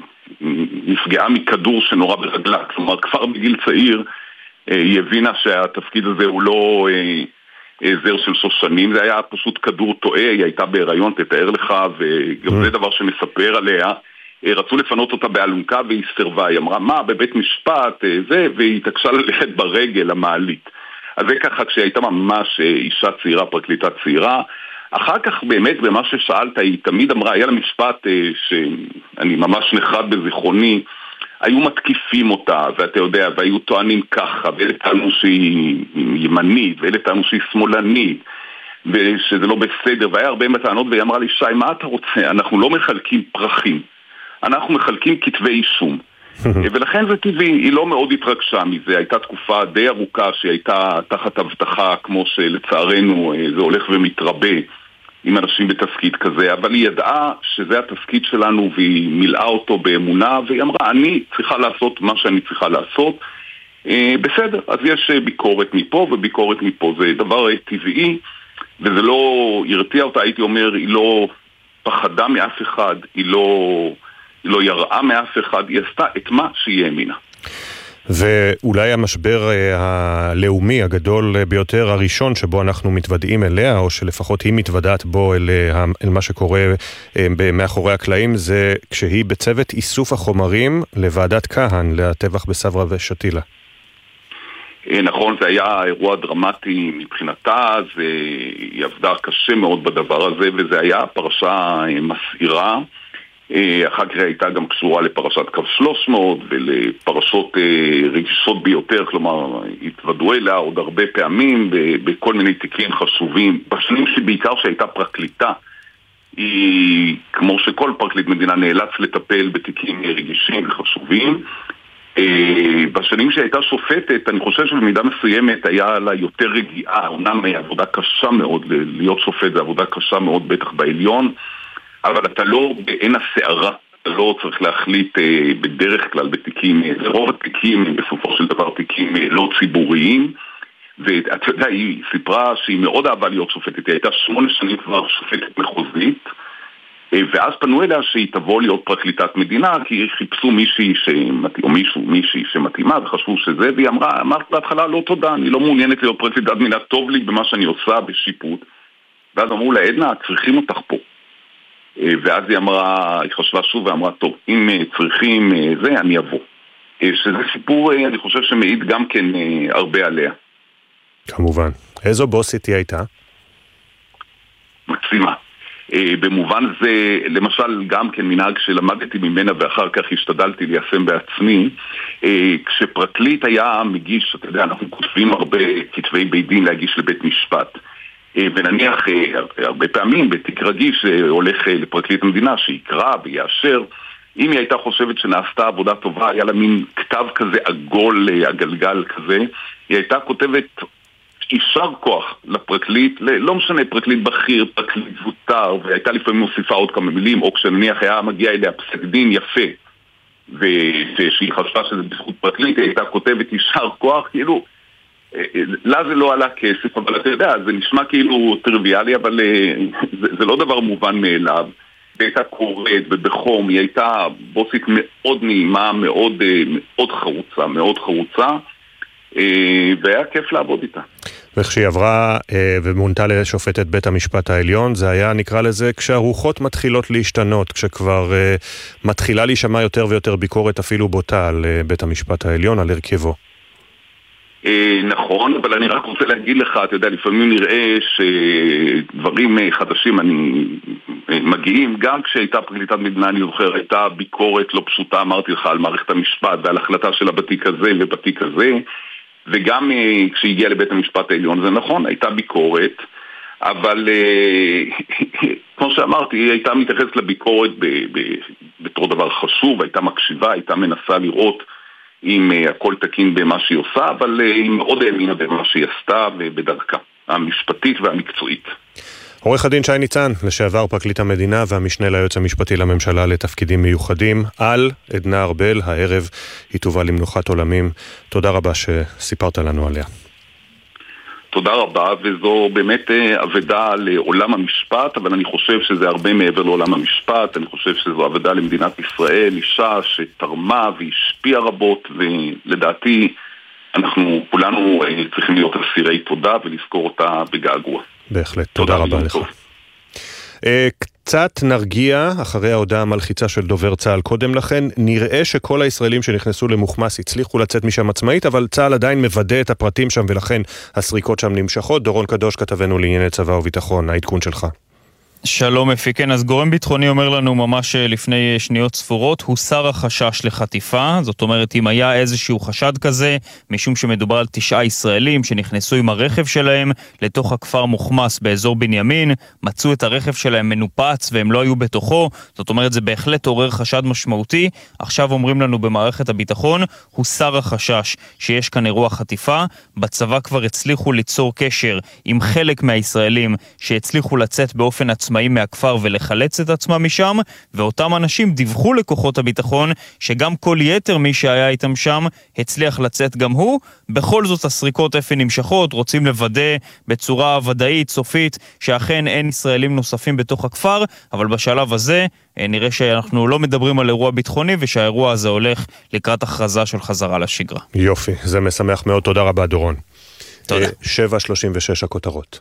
נפגעה מכדור שנורא ברגלה. כלומר, כבר בגיל צעיר היא הבינה שהתפקיד הזה הוא לא זר של שושנים, זה היה פשוט כדור טועה. היא הייתה בהיריון, תתאר לך, וגם זה דבר שמספר עליה. רצו לפנות אותה באלונקה והיא סרבה. היא אמרה, מה, בבית משפט, זה, והיא התעקשה ללכת ברגל למעלית. אז זה ככה כשהייתה ממש אישה צעירה, פרקליטה צעירה. אחר כך באמת במה ששאלת, היא תמיד אמרה, היה לה משפט שאני ממש נחרד בזיכרוני, היו מתקיפים אותה, ואתה יודע, והיו טוענים ככה, ואלה טענו שהיא ימנית, ואלה טענו שהיא שמאלנית, ושזה לא בסדר, והיה הרבה טענות, והיא אמרה לי, שי, מה אתה רוצה? אנחנו לא מחלקים פרחים, אנחנו מחלקים כתבי אישום. ולכן זה טבעי, היא לא מאוד התרגשה מזה. הייתה תקופה די ארוכה שהיא הייתה תחת הבטחה, כמו שלצערנו זה הולך ומתרבה עם אנשים בתפקיד כזה, אבל היא ידעה שזה התפקיד שלנו והיא מילאה אותו באמונה, והיא אמרה, אני צריכה לעשות מה שאני צריכה לעשות. בסדר, אז יש ביקורת מפה וביקורת מפה, זה דבר טבעי, וזה לא הרתיע אותה, הייתי אומר, היא לא פחדה מאף אחד, היא לא... לא יראה מאף אחד, היא עשתה את מה שהיא האמינה. ואולי המשבר הלאומי הגדול ביותר הראשון שבו אנחנו מתוודעים אליה, או שלפחות היא מתוודעת בו אל, אל מה שקורה מאחורי הקלעים, זה כשהיא בצוות איסוף החומרים לוועדת כהן, לטבח בסברה ושתילה. נכון, זה היה אירוע דרמטי מבחינתה, היא עבדה קשה מאוד בדבר הזה, וזה היה פרשה מסעירה, אחר כך הייתה גם קשורה לפרשת קו שלוש מאות ולפרשות רגישות ביותר, כלומר התוודעו אליה עוד הרבה פעמים בכל מיני תיקים חשובים. בשנים שבעיקר שהייתה פרקליטה, היא, כמו שכל פרקליט מדינה, נאלץ לטפל בתיקים רגישים וחשובים. בשנים שהייתה שופטת, אני חושב שבמידה מסוימת היה לה יותר רגיעה, אומנם עבודה קשה מאוד, להיות שופט זה עבודה קשה מאוד בטח בעליון, אבל אתה לא בעין השערה, אתה לא צריך להחליט בדרך כלל בתיקים, רוב התיקים בסופו של דבר תיקים לא ציבוריים, ואתה יודע, היא סיפרה שהיא מאוד אהבה להיות שופטת, היא הייתה שמונה שנים כבר שופטת מחוזית, ואז פנו אליה שהיא תבוא להיות פרקליטת מדינה, כי חיפשו מישהי שמתאים, או מישהו, מישהי שמתאימה, וחשבו שזה, והיא אמרה, אמרת בהתחלה, לא תודה, אני לא מעוניינת להיות פרקליטת מדינה, טוב לי במה שאני עושה בשיפוט. ואז אמרו לה, עדנה, צריכים אותך פה. ואז היא אמרה, היא חשבה שוב ואמרה, טוב, אם צריכים זה, אני אבוא. שזה סיפור, אני חושב שמעיד גם כן הרבה עליה. כמובן. איזו בוסית היא הייתה? מקסימה. במובן זה, למשל, גם כן מנהג שלמדתי ממנה ואחר כך השתדלתי ליישם בעצמי, כשפרקליט היה מגיש, אתה יודע, אנחנו כותבים הרבה כתבי בית דין להגיש לבית משפט, ונניח הרבה פעמים בתיק רגיש הולך לפרקליט המדינה שיקרא ויאשר, אם היא הייתה חושבת שנעשתה עבודה טובה, היה לה מין כתב כזה עגול, הגלגל כזה, היא הייתה כותבת יישר כוח לפרקליט, לא משנה, פרקליט בכיר, פרקליט זוטר, והייתה לפעמים מוסיפה עוד כמה מילים, או כשנניח היה מגיע אליה פסק דין יפה, ושהיא חשבה שזה בזכות פרקליט, היא הייתה כותבת יישר כוח, כאילו, לה זה לא עלה כסף, אבל אתה יודע, זה נשמע כאילו טריוויאלי, אבל זה, זה לא דבר מובן מאליו. היא הייתה קוראת ובחום, היא הייתה בוסית מאוד נעימה, מאוד, מאוד חרוצה, מאוד חרוצה, והיה כיף לעבוד איתה. וכשהיא עברה ומונתה לשופטת בית המשפט העליון, זה היה, נקרא לזה, כשהרוחות מתחילות להשתנות, כשכבר מתחילה להישמע יותר ויותר ביקורת אפילו בוטה על בית המשפט העליון, על הרכבו. נכון, אבל אני רק רוצה להגיד לך, אתה יודע, לפעמים נראה שדברים חדשים אני מגיעים, גם כשהייתה פרקליטת מדינה, אני זוכר, הייתה ביקורת לא פשוטה, אמרתי לך, על מערכת המשפט ועל החלטה שלה בתיק הזה ובתיק הזה, וגם כשהגיעה לבית המשפט העליון, זה נכון, הייתה ביקורת, אבל כמו שאמרתי, היא הייתה מתייחסת לביקורת בתור דבר חשוב, הייתה מקשיבה, הייתה מנסה לראות אם הכל תקין במה שהיא עושה, אבל היא מאוד האמינה במה שהיא עשתה ובדרכה המשפטית והמקצועית. עורך הדין שי ניצן, לשעבר פרקליט המדינה והמשנה ליועץ המשפטי לממשלה לתפקידים מיוחדים, על עדנה ארבל, הערב היא תובא למנוחת עולמים. תודה רבה שסיפרת לנו עליה. תודה רבה, וזו באמת עבודה לעולם המשפט, אבל אני חושב שזה הרבה מעבר לעולם המשפט, אני חושב שזו עבודה למדינת ישראל, אישה שתרמה והשפיעה רבות, ולדעתי אנחנו כולנו צריכים להיות אסירי תודה ולזכור אותה בגעגוע. בהחלט, תודה, תודה רבה לך. טוב. קצת נרגיע אחרי ההודעה המלחיצה של דובר צה"ל קודם לכן. נראה שכל הישראלים שנכנסו למוחמס הצליחו לצאת משם עצמאית, אבל צה"ל עדיין מוודא את הפרטים שם ולכן הסריקות שם נמשכות. דורון קדוש, כתבנו לענייני צבא וביטחון, העדכון שלך. שלום אפי, כן, אז גורם ביטחוני אומר לנו ממש לפני שניות ספורות, הוסר החשש לחטיפה, זאת אומרת אם היה איזשהו חשד כזה, משום שמדובר על תשעה ישראלים שנכנסו עם הרכב שלהם לתוך הכפר מוחמס באזור בנימין, מצאו את הרכב שלהם מנופץ והם לא היו בתוכו, זאת אומרת זה בהחלט עורר חשד משמעותי. עכשיו אומרים לנו במערכת הביטחון, הוסר החשש שיש כאן אירוע חטיפה, בצבא כבר הצליחו ליצור קשר עם חלק מהישראלים שהצליחו לצאת באופן עצמאי מהכפר ולחלץ את עצמם משם, ואותם אנשים דיווחו לכוחות הביטחון שגם כל יתר מי שהיה איתם שם הצליח לצאת גם הוא. בכל זאת הסריקות אפי נמשכות, רוצים לוודא בצורה ודאית, סופית, שאכן אין ישראלים נוספים בתוך הכפר, אבל בשלב הזה נראה שאנחנו לא מדברים על אירוע ביטחוני ושהאירוע הזה הולך לקראת הכרזה של חזרה לשגרה. יופי, זה משמח מאוד, תודה רבה דורון. תודה. שבע שלושים ושש הכותרות.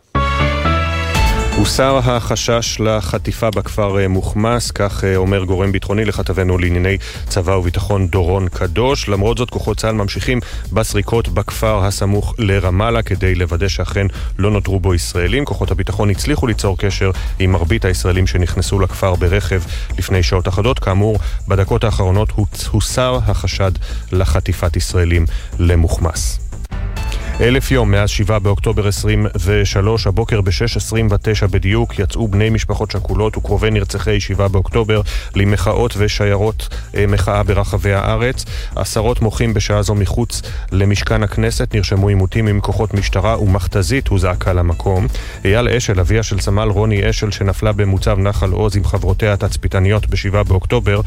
הוסר החשש לחטיפה בכפר מוחמס, כך אומר גורם ביטחוני לכתבנו לענייני צבא וביטחון דורון קדוש. למרות זאת כוחות צה"ל ממשיכים בסריקות בכפר הסמוך לרמאללה כדי לוודא שאכן לא נותרו בו ישראלים. כוחות הביטחון הצליחו ליצור קשר עם מרבית הישראלים שנכנסו לכפר ברכב לפני שעות אחדות. כאמור, בדקות האחרונות הוסר החשד לחטיפת ישראלים למוחמס. אלף יום מאז שבעה באוקטובר עשרים ושלוש, הבוקר ב-שש עשרים ותשע בדיוק, יצאו בני משפחות שכולות וקרובי נרצחי שבעה באוקטובר למחאות ושיירות מחאה ברחבי הארץ. עשרות מוחים בשעה זו מחוץ למשכן הכנסת, נרשמו עימותים עם כוחות משטרה ומכתזית הוזעקה למקום. אייל אשל, אביה של סמל רוני אשל שנפלה במוצב נחל עוז עם חברותיה התצפיתניות בשבעה באוקטובר,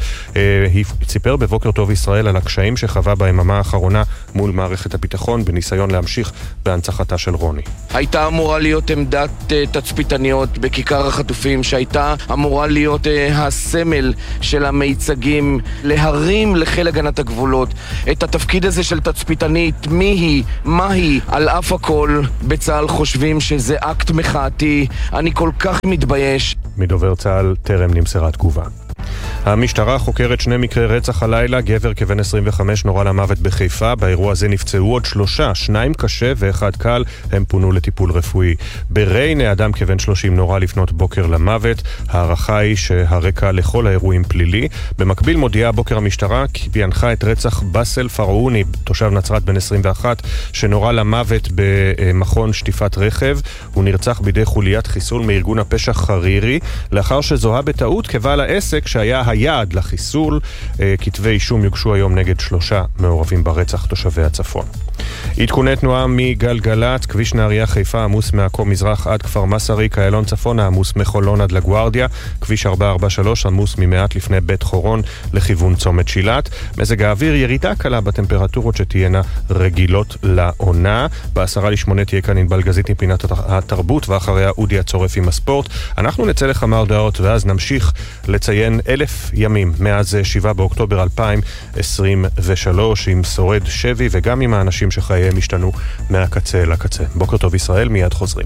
סיפר בבוקר טוב ישראל על הקשיים שחווה ביממה האחרונה מול מערכת הביטחון בניסיון להמשיך להמשיך בהנצחתה של רוני. הייתה אמורה להיות עמדת uh, תצפיתניות בכיכר החטופים, שהייתה אמורה להיות uh, הסמל של המיצגים, להרים לחיל הגנת הגבולות את התפקיד הזה של תצפיתנית, מי היא, מה היא. על אף הכל בצה"ל חושבים שזה אקט מחאתי, אני כל כך מתבייש. מדובר צה"ל טרם נמסרה תגובה. המשטרה חוקרת שני מקרי רצח הלילה, גבר כבן עשרים וחמש נורא למוות בחיפה, באירוע הזה נפצעו עוד שלושה, שניים קשה ואחד קל, הם פונו לטיפול רפואי. בריינה אדם כבן שלושים נורא לפנות בוקר למוות, הערכה היא שהרקע לכל האירועים פלילי. במקביל מודיעה הבוקר המשטרה כי פענחה את רצח בסל פרעוני, תושב נצרת בן עשרים ואחת, שנורא למוות במכון שטיפת רכב. הוא נרצח בידי חוליית חיסול מארגון הפשע חרירי, לאחר שזוהה בטעות כבעל העסק שהיה היעד לחיסול. כתבי אישום יוגשו היום נגד שלושה מעורבים ברצח תושבי הצפון. עדכוני תנועה מגלגלת, כביש נהריה חיפה עמוס מעכו מזרח עד כפר מסריק, איילון צפון עמוס מחולון עד לגוארדיה, כביש ארבע ארבע שלוש עמוס ממעט לפני בית חורון לכיוון צומת שילת. מזג האוויר ירידה קלה בטמפרטורות שתהיינה רגילות לעונה. בעשרה לשמונה תהיה כאן ענבל גזית מפינת התרבות, ואחריה אודי הצורף עם הספורט. אנחנו נצא לכמה הודעות ואז נמשיך לציין אלף ימים מאז שבעה באוקטובר אלפיים עשרים ושלוש עם שורד שבי וגם עם האנשים שחייהם השתנו מהקצה לקצה. בוקר טוב ישראל, מיד חוזרים.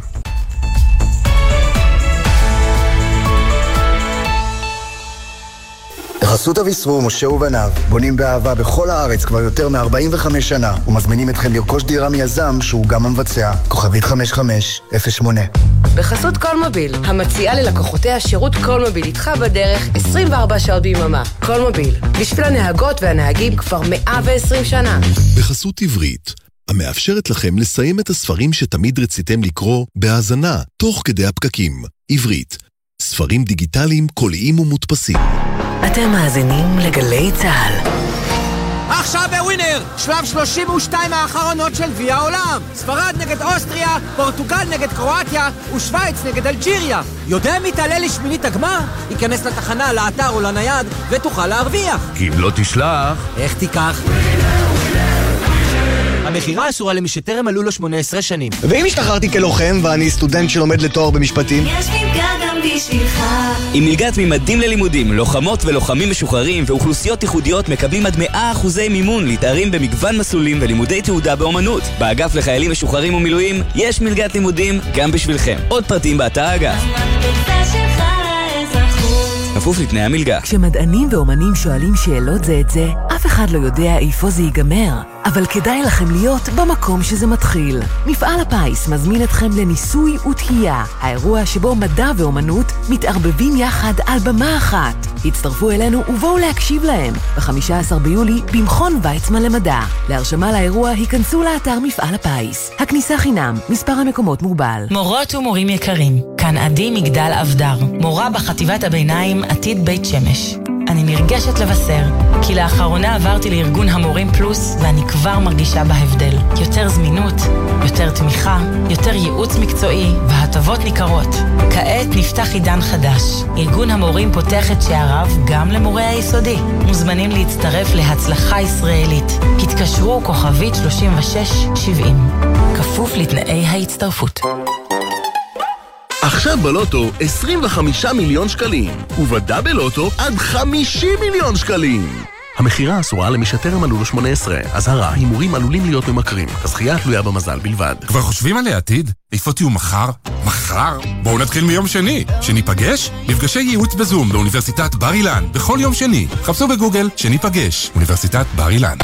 בחסות אביסרו, משה ובניו, בונים באהבה בכל הארץ כבר יותר מ-ארבעים וחמש שנה, ומזמינים אתכם לרכוש דירה מיזם שהוא גם המבצע. כוכבית חמש חמש אפס שמונה. בחסות קולמוביל, המציעה ללקוחותיה שירות קולמוביל איתך בדרך עשרים וארבע שעות ביממה. קולמוביל, בשביל הנהגות והנהגים כבר מאה ועשרים שנה. בחסות עברית, המאפשרת לכם לסיים את הספרים שתמיד רציתם לקרוא בהאזנה, תוך כדי הפקקים. עברית, ספרים דיגיטליים, קוליים ומודפסים. אתם מאזינים לגלי צה"ל. עכשיו בווינר, שלב שלושים ושתיים האחרונות של גביע העולם. ספרד נגד אוסטריה, פורטוגל נגד קרואטיה ושוויץ נגד אלג'יריה. יודע מי תעלה לשמינית הגמר? ייכנס לתחנה, לאתר או לנייד ותוכל להרוויח. כי אם לא תשלח, איך תיקח? המחירה אסורה למי שטרם מלאו לו שמונה עשרה שנים. ואם השתחררתי כלוחם ואני סטודנט שלומד לתואר במשפטים? יש מלגה גם בשבילך. עם מלגת ממדים ללימודים, לוחמות ולוחמים משוחררים ואוכלוסיות ייחודיות מקבלים עד מאה אחוזי מימון להתארים במגוון מסלולים ולימודי תעודה באומנות. באגף לחיילים משוחררים ומילואים יש מלגת לימודים גם בשבילכם. עוד פרטים באתר האגף. כפוף לתנאי המלגה. כשמדענים ואומנים שואלים שאלות זה את זה, אף אחד לא יודע איפה זה ייגמר. אבל כדאי לכם להיות במקום שזה מתחיל. מפעל הפיס מזמין אתכם לניסוי ותהייה, האירוע שבו מדע ואומנות מתערבבים יחד על במה אחת. הצטרפו אלינו ובואו להקשיב להם. ב-חמישה עשר ביולי במכון ויצמן למדע. להרשמה לאירוע היכנסו לאתר מפעל הפיס. הכניסה חינם, מספר המקומות מוגבל. מורות ומורים יקרים, כאן עדי מגדל אבדר, מורה בחטיבת הביניים עתיד בית שמש. אני נרגשת לבשר, כי לאחרונה עברתי לארגון המורים פלוס, ואני כבר מרגישה בהבדל. יותר זמינות, יותר תמיכה, יותר ייעוץ מקצועי, והטבות ניכרות. כעת נפתח עידן חדש. ארגון המורים פותח את שעריו גם למורי היסודי. מוזמנים להצטרף להצלחה ישראלית. התקשרו כוכבית שלושים ושש שבעים. כפוף לתנאי ההצטרפות. עכשיו בלוטו עשרים וחמישה מיליון שקלים, ובדאבל לוטו עד חמישים מיליון שקלים. המחירה אסורה למי שטרם מלאו לו שמונה עשרה. אזהרה, הימורים עלולים להיות ממכרים. הזכייה תלויה במזל בלבד. כבר חושבים על העתיד? איפה תהיו מחר? מחר? בואו נתחיל מיום שני. שניפגש? מפגשי ייעוץ בזום באוניברסיטת בר אילן. בכל יום שני. חפשו בגוגל שניפגש. אוניברסיטת בר אילן.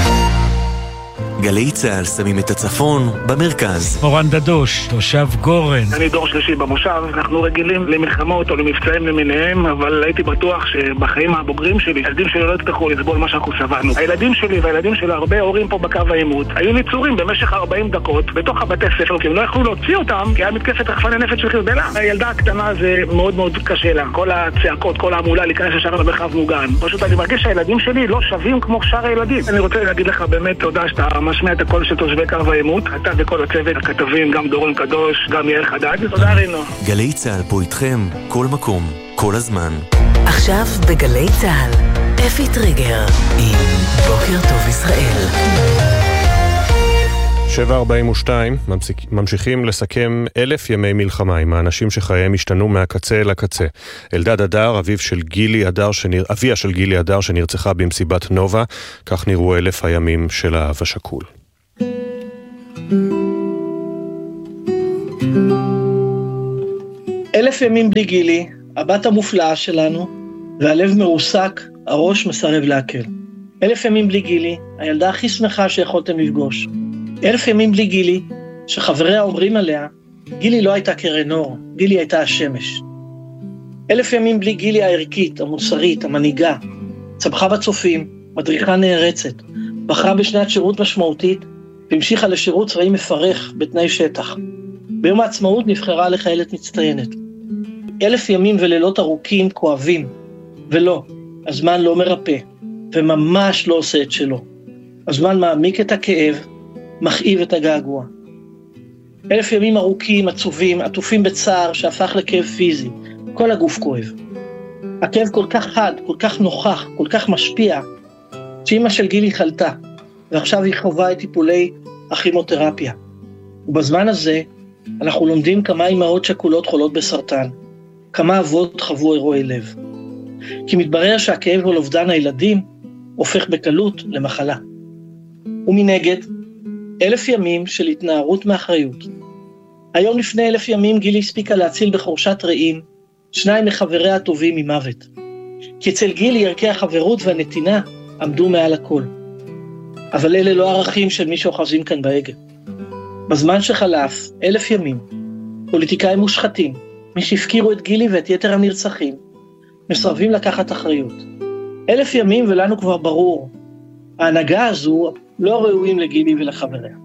גלי צהל שמים את הצפון במרכז. אורן דדוש, תושב גורן. אני דור שלישי במושב, אנחנו רגילים למלחמות או למבצעים למיניהם, אבל הייתי בטוח שבחיים הבוגרים שלי, הילדים שלי לא יצטרכו לסבול מה שאנחנו סבלנו. הילדים שלי והילדים של הרבה הורים פה בקו העימות היו ניצורים במשך ארבעים דקות בתוך הבתי ספר, כי הם לא יכלו להוציא אותם, כי היה מתקפת רחפני נפץ של חיזבאללה. הילדה הקטנה זה מאוד מאוד קשה לה. כל הצעקות, כל העמולה להיכנס ישר למרחב מוגן. פשוט אני מרגיש שהילדים שלי לא שווים כמו שאר הילדים. אני רוצה להגיד לך באמת תודה שאתה משמיע את הקול של תושבי קו העימות, אתה וכל הצוות, הכתבים, גם דורון קדוש, גם יאיר חדד. תודה רינו. גלי צהל פה איתכם, כל מקום, כל הזמן. עכשיו בגלי צהל, אפי טריגר עם בוקר טוב ישראל. שבע ארבעים ושתיים, ממשיכים לסכם אלף ימי מלחמה עם האנשים שחייהם השתנו מהקצה אל הקצה. אלדד אדר, אביו של גילי אדר, שנר... אביה של גילי אדר שנרצחה במסיבת נובה, כך נראו אלף הימים של האב השכול. אלף ימים בלי גילי, הבת המופלאה שלנו, והלב מרוסק, הראש מסרב להקל. אלף ימים בלי גילי, הילדה הכי שמחה שיכולתם לפגוש. אלף ימים בלי גילי, שחבריה אומרים עליה, גילי לא הייתה קרן אור, גילי הייתה השמש. אלף ימים בלי גילי הערכית, המוסרית, המנהיגה, צמחה בצופים, מדריכה נערצת, בחרה בשנת שירות משמעותית, והמשיכה לשירות צבאי מפרך בתנאי שטח. ביום העצמאות נבחרה לחיילת מצטיינת. אלף ימים ולילות ארוכים כואבים, ולא, הזמן לא מרפא, וממש לא עושה את שלו. הזמן מעמיק את הכאב, מכאיב את הגעגוע. אלף ימים ארוכים, עצובים, עטופים בצער שהפך לכאב פיזי. כל הגוף כואב. הכאב כל כך חד, כל כך נוכח, כל כך משפיע, שאמא של גילי חלתה, ועכשיו היא חווה את טיפולי הכימותרפיה. ובזמן הזה אנחנו לומדים כמה אמהות שכולות חולות בסרטן, כמה אבות חוו אירועי לב. כי מתברר שהכאב על אובדן הילדים הופך בקלות למחלה. ומנגד, אלף ימים של התנערות מאחריות. היום לפני אלף ימים גילי הספיקה להציל בחורשת רעים שניים מחבריה הטובים ממוות. כי אצל גילי ערכי החברות והנתינה עמדו מעל הכל. אבל אלה לא ערכים של מי שאוחזים כאן בהגה. בזמן שחלף, אלף ימים, פוליטיקאים מושחתים, מי שהפקירו את גילי ואת יתר הנרצחים, מסרבים לקחת אחריות. אלף ימים ולנו כבר ברור, ההנהגה הזו לא ראויים לגילי ולחבריה.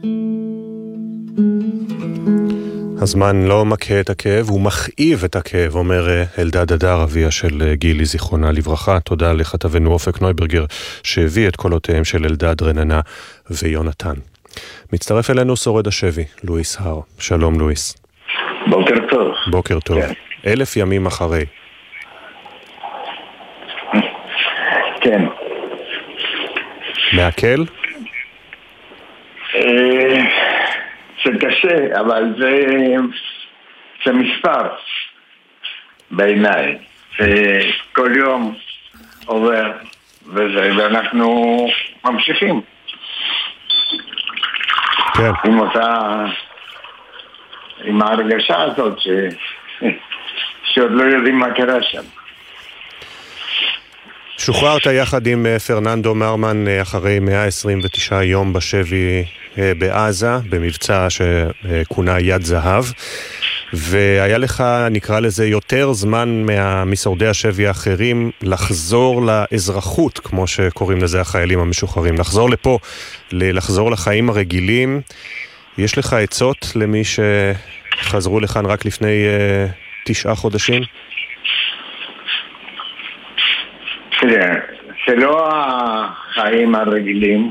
הזמן לא מכה את הכאב, הוא מכאיב את הכאב, אומר אלדד אדר, אביה של גילי זיכרונה לברכה. תודה לכתבנו אופק נויברגר שהביא את קולותיהם של אלדד, רננה ויונתן. מצטרף אלינו שורד השבי, לואיס הר. שלום לואיס. בוקר טוב. בוקר טוב. כן. אלף ימים אחרי. כן. מעכל? זה קשה, אבל זה, זה מספר בעיניי. כל יום עובר וזה, ואנחנו ממשיכים. כן. עם אותה, עם ההרגשה הזאת ש... שעוד לא יודעים מה קרה שם. שוחררת יחד עם פרננדו מרמן אחרי מאה עשרים ותשעה יום בשבי בעזה, במבצע שכונה יד זהב, והיה לך, נקרא לזה, יותר זמן משורדי השבי האחרים לחזור לאזרחות, כמו שקוראים לזה החיילים המשוחררים, לחזור לפה, לחזור לחיים הרגילים. יש לך עצות למי שחזרו לכאן רק לפני uh, תשעה חודשים? תראה, זה לא החיים הרגילים,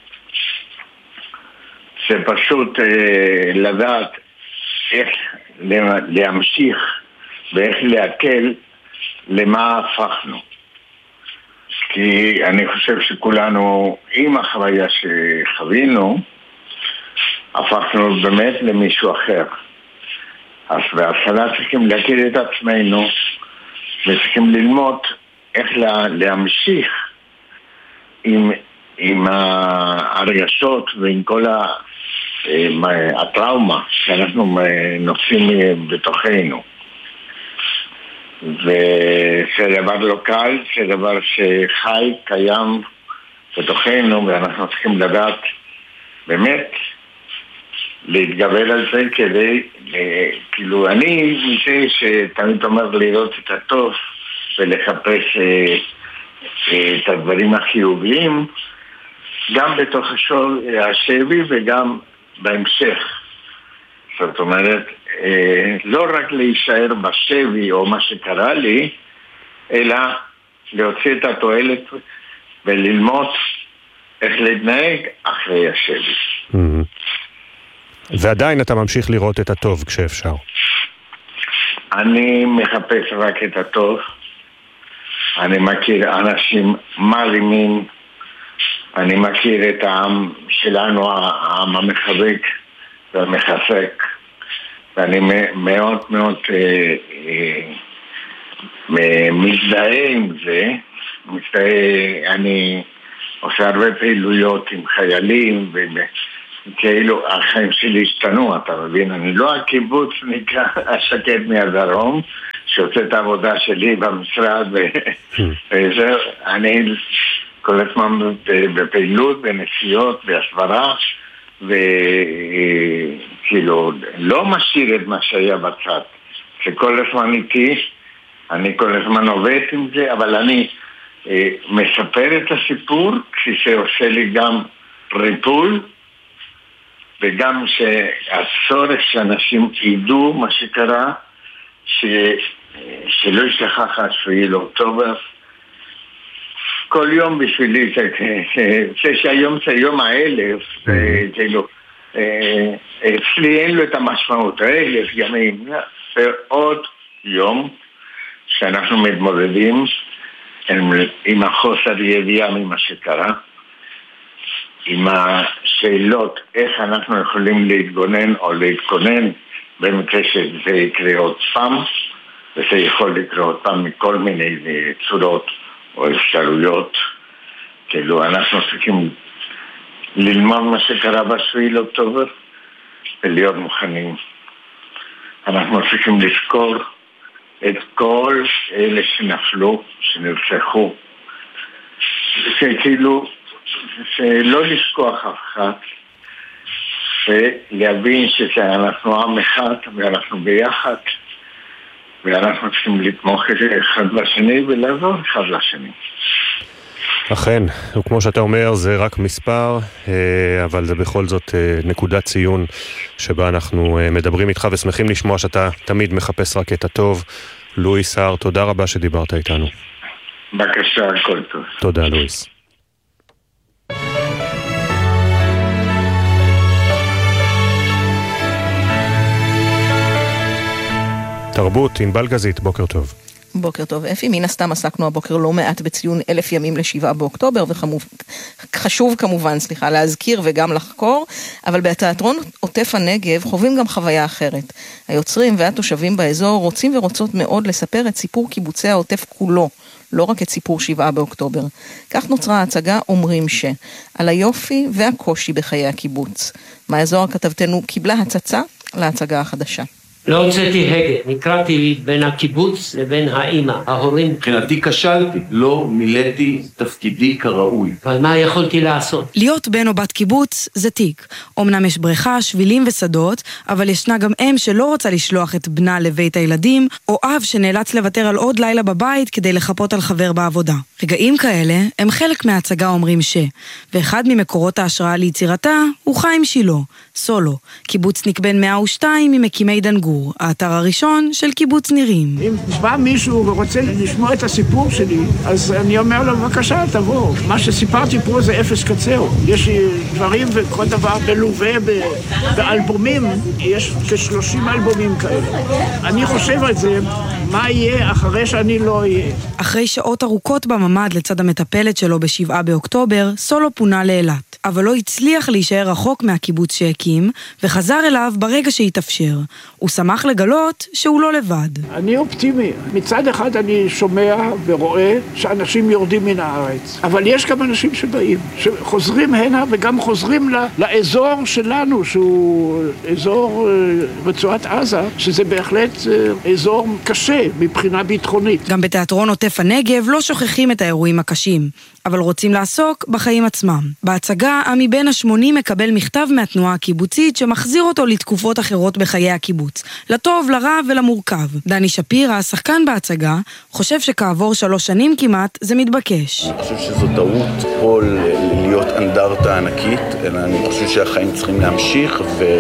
זה פשוט אה, לדעת איך להמשיך ואיך להקל למה הפכנו. כי אני חושב שכולנו עם החוויה שחווינו, הפכנו באמת למישהו אחר. אז בהתחלה צריכים להכיר את עצמנו וצריכים ללמוד איך לה, להמשיך עם, עם הרגשות ועם כל ה, הטראומה שאנחנו נושאים בתוכנו. וזה דבר לא קל, זה דבר שחי, קיים בתוכנו, ואנחנו צריכים לדעת באמת להתגבר על זה כדי, כאילו אני מזה שתמיד אומר לראות את הטוב ולחפש אה, אה, את הדברים החיוביים גם בתוך השבי וגם בהמשך. זאת אומרת, אה, לא רק להישאר בשבי או מה שקרה לי, אלא להוציא את התועלת וללמוד איך להתנהג אחרי השבי. Mm-hmm. ועדיין אתה ממשיך לראות את הטוב כשאפשר. אני מחפש רק את הטוב. אני מכיר אנשים מרימים, אני מכיר את העם שלנו, העם המחזק והמחזק, ואני מאוד מאוד אה, אה, מזדהה עם זה. מזדהה, אני עושה הרבה פעילויות עם חיילים, וכאילו החיים שלי השתנו, אתה מבין? אני לא הקיבוץ נקרא השקט מהדרום, שעושה את העבודה שלי במשרד, וזהו, אני כל הזמן בפעילות, בנסיעות, בהסברה, וכאילו לא משאיר את מה שהיה בצד. שכל הזמן איתי, אני כל הזמן עובד עם זה, אבל אני אה, מספר את הסיפור, כשזה עושה לי גם ריפול, וגם שהצורך שאנשים ידעו מה שקרה, ש... שלא ישכח השביעי לאוקטובר. כל יום בשבילי, זה, זה שהיום זה יום האלף, כאילו, אצלי אין לו את המשמעות, האלף ימים, זה עוד יום שאנחנו מתמודדים עם, עם החוסר ידיעה ממה שקרה, עם השאלות איך אנחנו יכולים להתגונן או להתכונן במקרה שזה יקרה עוד פעם, וזה יכול לקרות עוד פעם מכל מיני צורות או אפשרויות. כאילו אנחנו צריכים ללמוד מה שקרה בשביעי לאוקטובר ולהיות מוכנים. אנחנו צריכים לזכור את כל אלה שנפלו, שנרצחו. זה כאילו, זה לא לשכוח אף אחד, ולהבין שאנחנו עם אחד ואנחנו ביחד, ואנחנו צריכים לתמוך אחד לשני ולעזור אחד לשני. אכן, וכמו שאתה אומר, זה רק מספר, אבל זה בכל זאת נקודת ציון שבה אנחנו מדברים איתך ושמחים לשמוע שאתה תמיד מחפש רק את הטוב. לואיס הר, תודה רבה שדיברת איתנו. בבקשה, הכל טוב. תודה, לואיס. תרבות, ענבל גזית, בוקר טוב. בוקר טוב, אפי. מן הסתם עסקנו הבוקר לא מעט בציון אלף ימים לשבעה באוקטובר, וחשוב כמובן, סליחה, להזכיר וגם לחקור, אבל בתיאטרון עוטף הנגב חווים גם חוויה אחרת. היוצרים והתושבים באזור רוצים ורוצות מאוד לספר את סיפור קיבוצי העוטף כולו, לא רק את סיפור שבעה באוקטובר. כך נוצרה ההצגה אומרים ש, על היופי והקושי בחיי הקיבוץ. מהאזור כתבתנו קיבלה הצצה להצגה החדשה. לא הוצאתי הגה, נקראתי בין הקיבוץ לבין האמא, ההורים. מבחינתי כשלתי, לא מילאתי תפקידי כראוי. אבל מה יכולתי לעשות? להיות בן או בת קיבוץ זה תיק. אמנם יש בריכה, שבילים ושדות, אבל ישנה גם אם שלא רוצה לשלוח את בנה לבית הילדים, או אב שנאלץ לוותר על עוד לילה בבית כדי לחפות על חבר בעבודה. רגעים כאלה הם חלק מההצגה אומרים ש, ואחד ממקורות ההשראה ליצירתה הוא חיים שילה, סולו, קיבוצניק בן מאה ושתיים ממקימי דנגור. האתר הראשון של קיבוץ נירים. אם בא מישהו ורוצה לשמוע את הסיפור שלי, אז אני אומר לו, בבקשה, תבוא. מה שסיפרתי פה זה אפס קצר. יש דברים וכל דבר מלווה באלבומים, יש כ-שלושים אלבומים כאלה. אני חושב על זה, מה יהיה אחרי שאני לא אהיה. אחרי שעות ארוכות בממד לצד המטפלת שלו בשבעה באוקטובר, סולו פונה לאילת. אבל לא הצליח להישאר רחוק מהקיבוץ שהקים, וחזר אליו ברגע שהתאפשר. הוא שמח לגלות שהוא לא לבד. אני אופטימי. מצד אחד אני שומע ורואה שאנשים יורדים מן הארץ. אבל יש גם אנשים שבאים, שחוזרים הנה וגם חוזרים לאזור שלנו, שהוא אזור רצועת עזה, שזה בהחלט אזור קשה מבחינה ביטחונית. גם בתיאטרון עוטף הנגב לא שוכחים את האירועים הקשים, אבל רוצים לעסוק בחיים עצמם. בהצגה, עמי בן השמונים מקבל מכתב מהתנועה הקיבוצית שמחזיר אותו לתקופות אחרות בחיי הקיבוץ. לטוב, לרע ולמורכב. דני שפירא, השחקן בהצגה, חושב שכעבור שלוש שנים כמעט זה מתבקש. אני חושב שזו טעות פה להיות אנדרטה ענקית, אלא אני חושב שהחיים צריכים להמשיך,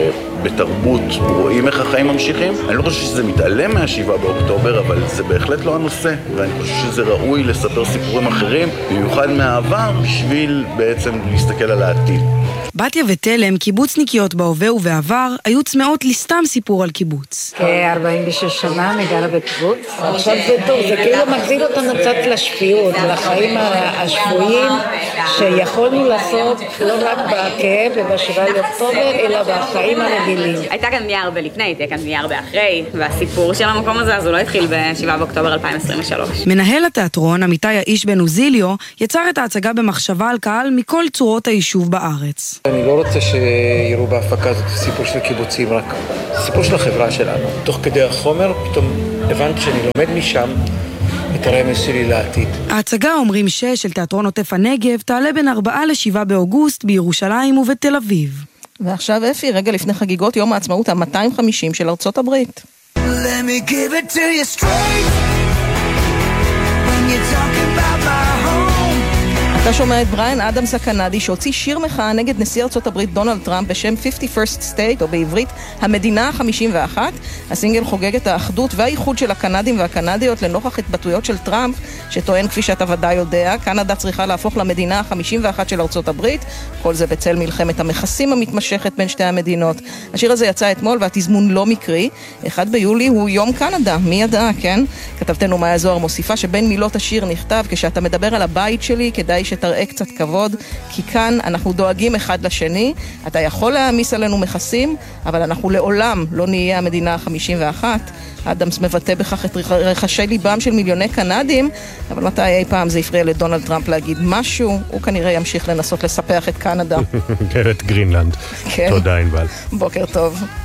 בתרבות רואים איך החיים ממשיכים. אני לא חושב שזה מתעלם מהשבעה באוקטובר, אבל זה בהחלט לא הנושא, ואני חושב שזה ראוי לספר סיפורים אחרים, במיוחד מהעבר, בשביל בעצם להסתכל על העתיד. בתיה ותלם, קיבוצניקיות בהווה ובעבר, היו צמאות לסתם סיפור על קיבוץ. כ-ארבעים ושש שנה אני גרה בקיבוץ. עכשיו זה טוב, זה כאילו מחזיר אותנו קצת לשפיות, לחיים השפויים, שיכולנו לעשות לא רק בכאב ובשבעה באוקטובר, אלא בחיים הרגילים. הייתה כאן בנייה הרבה לפני, הייתה כאן בנייה הרבה אחרי, והסיפור של המקום הזה, אז הוא לא התחיל ב-שבעה באוקטובר אלפיים עשרים ושלוש. מנהל התיאטרון, עמיתי האיש בן אוזיליו, יצר את ההצגה במחשבה על קהל מכל צורות היישוב בארץ. אני לא רוצה שיראו בהפקה הזאת סיפור של קיבוצים, רק סיפור של החברה שלנו. תוך כדי החומר, פתאום הבנתי שאני לומד משם את הרמז שלי לעתיד. ההצגה אומרים שש של תיאטרון עוטף הנגב תעלה בין ארבעה לשבעה באוגוסט בירושלים ובתל אביב. ועכשיו אפי, רגע לפני חגיגות יום העצמאות ה-מאתיים וחמישים של ארצות הברית. Let me give it to you straight when you're talking about my home. אתה שומע את בריאן אדמס הקנדי שהוציא שיר מחאה נגד נשיא ארצות הברית דונלד טראמפ בשם fifty-first State, או בעברית המדינה ה-חמישים ואחת. הסינגל חוגג את האחדות והאיחוד של הקנדים והקנדיות לנוכח התבטאויות של טראמפ, שטוען כפי שאתה ודאי יודע, קנדה צריכה להפוך למדינה ה-חמישים ואחת של ארצות הברית, כל זה בצל מלחמת המכסים המתמשכת בין שתי המדינות. השיר הזה יצא אתמול והתזמון לא מקרי. אחד ביולי הוא יום קנדה, מי ידע, כן? כתבתנו מאיה זוהר מוסיפה שבין מילות השיר נכתב, כשאתה מדבר על הבית שלי כדאי שתראה קצת כבוד, כי כאן אנחנו דואגים אחד לשני. אתה יכול להעמיס עלינו מכסים, אבל אנחנו לעולם לא נהיה המדינה ה-חמישים ואחת. אדמס מבטא בכך את רחשי ליבם של מיליוני קנדים, אבל מתי אי פעם זה הפריע לדונלד טראמפ להגיד משהו? הוא כנראה ימשיך לנסות לספח את קנדה. את גרינלנד. תודה ענבל. בוקר טוב.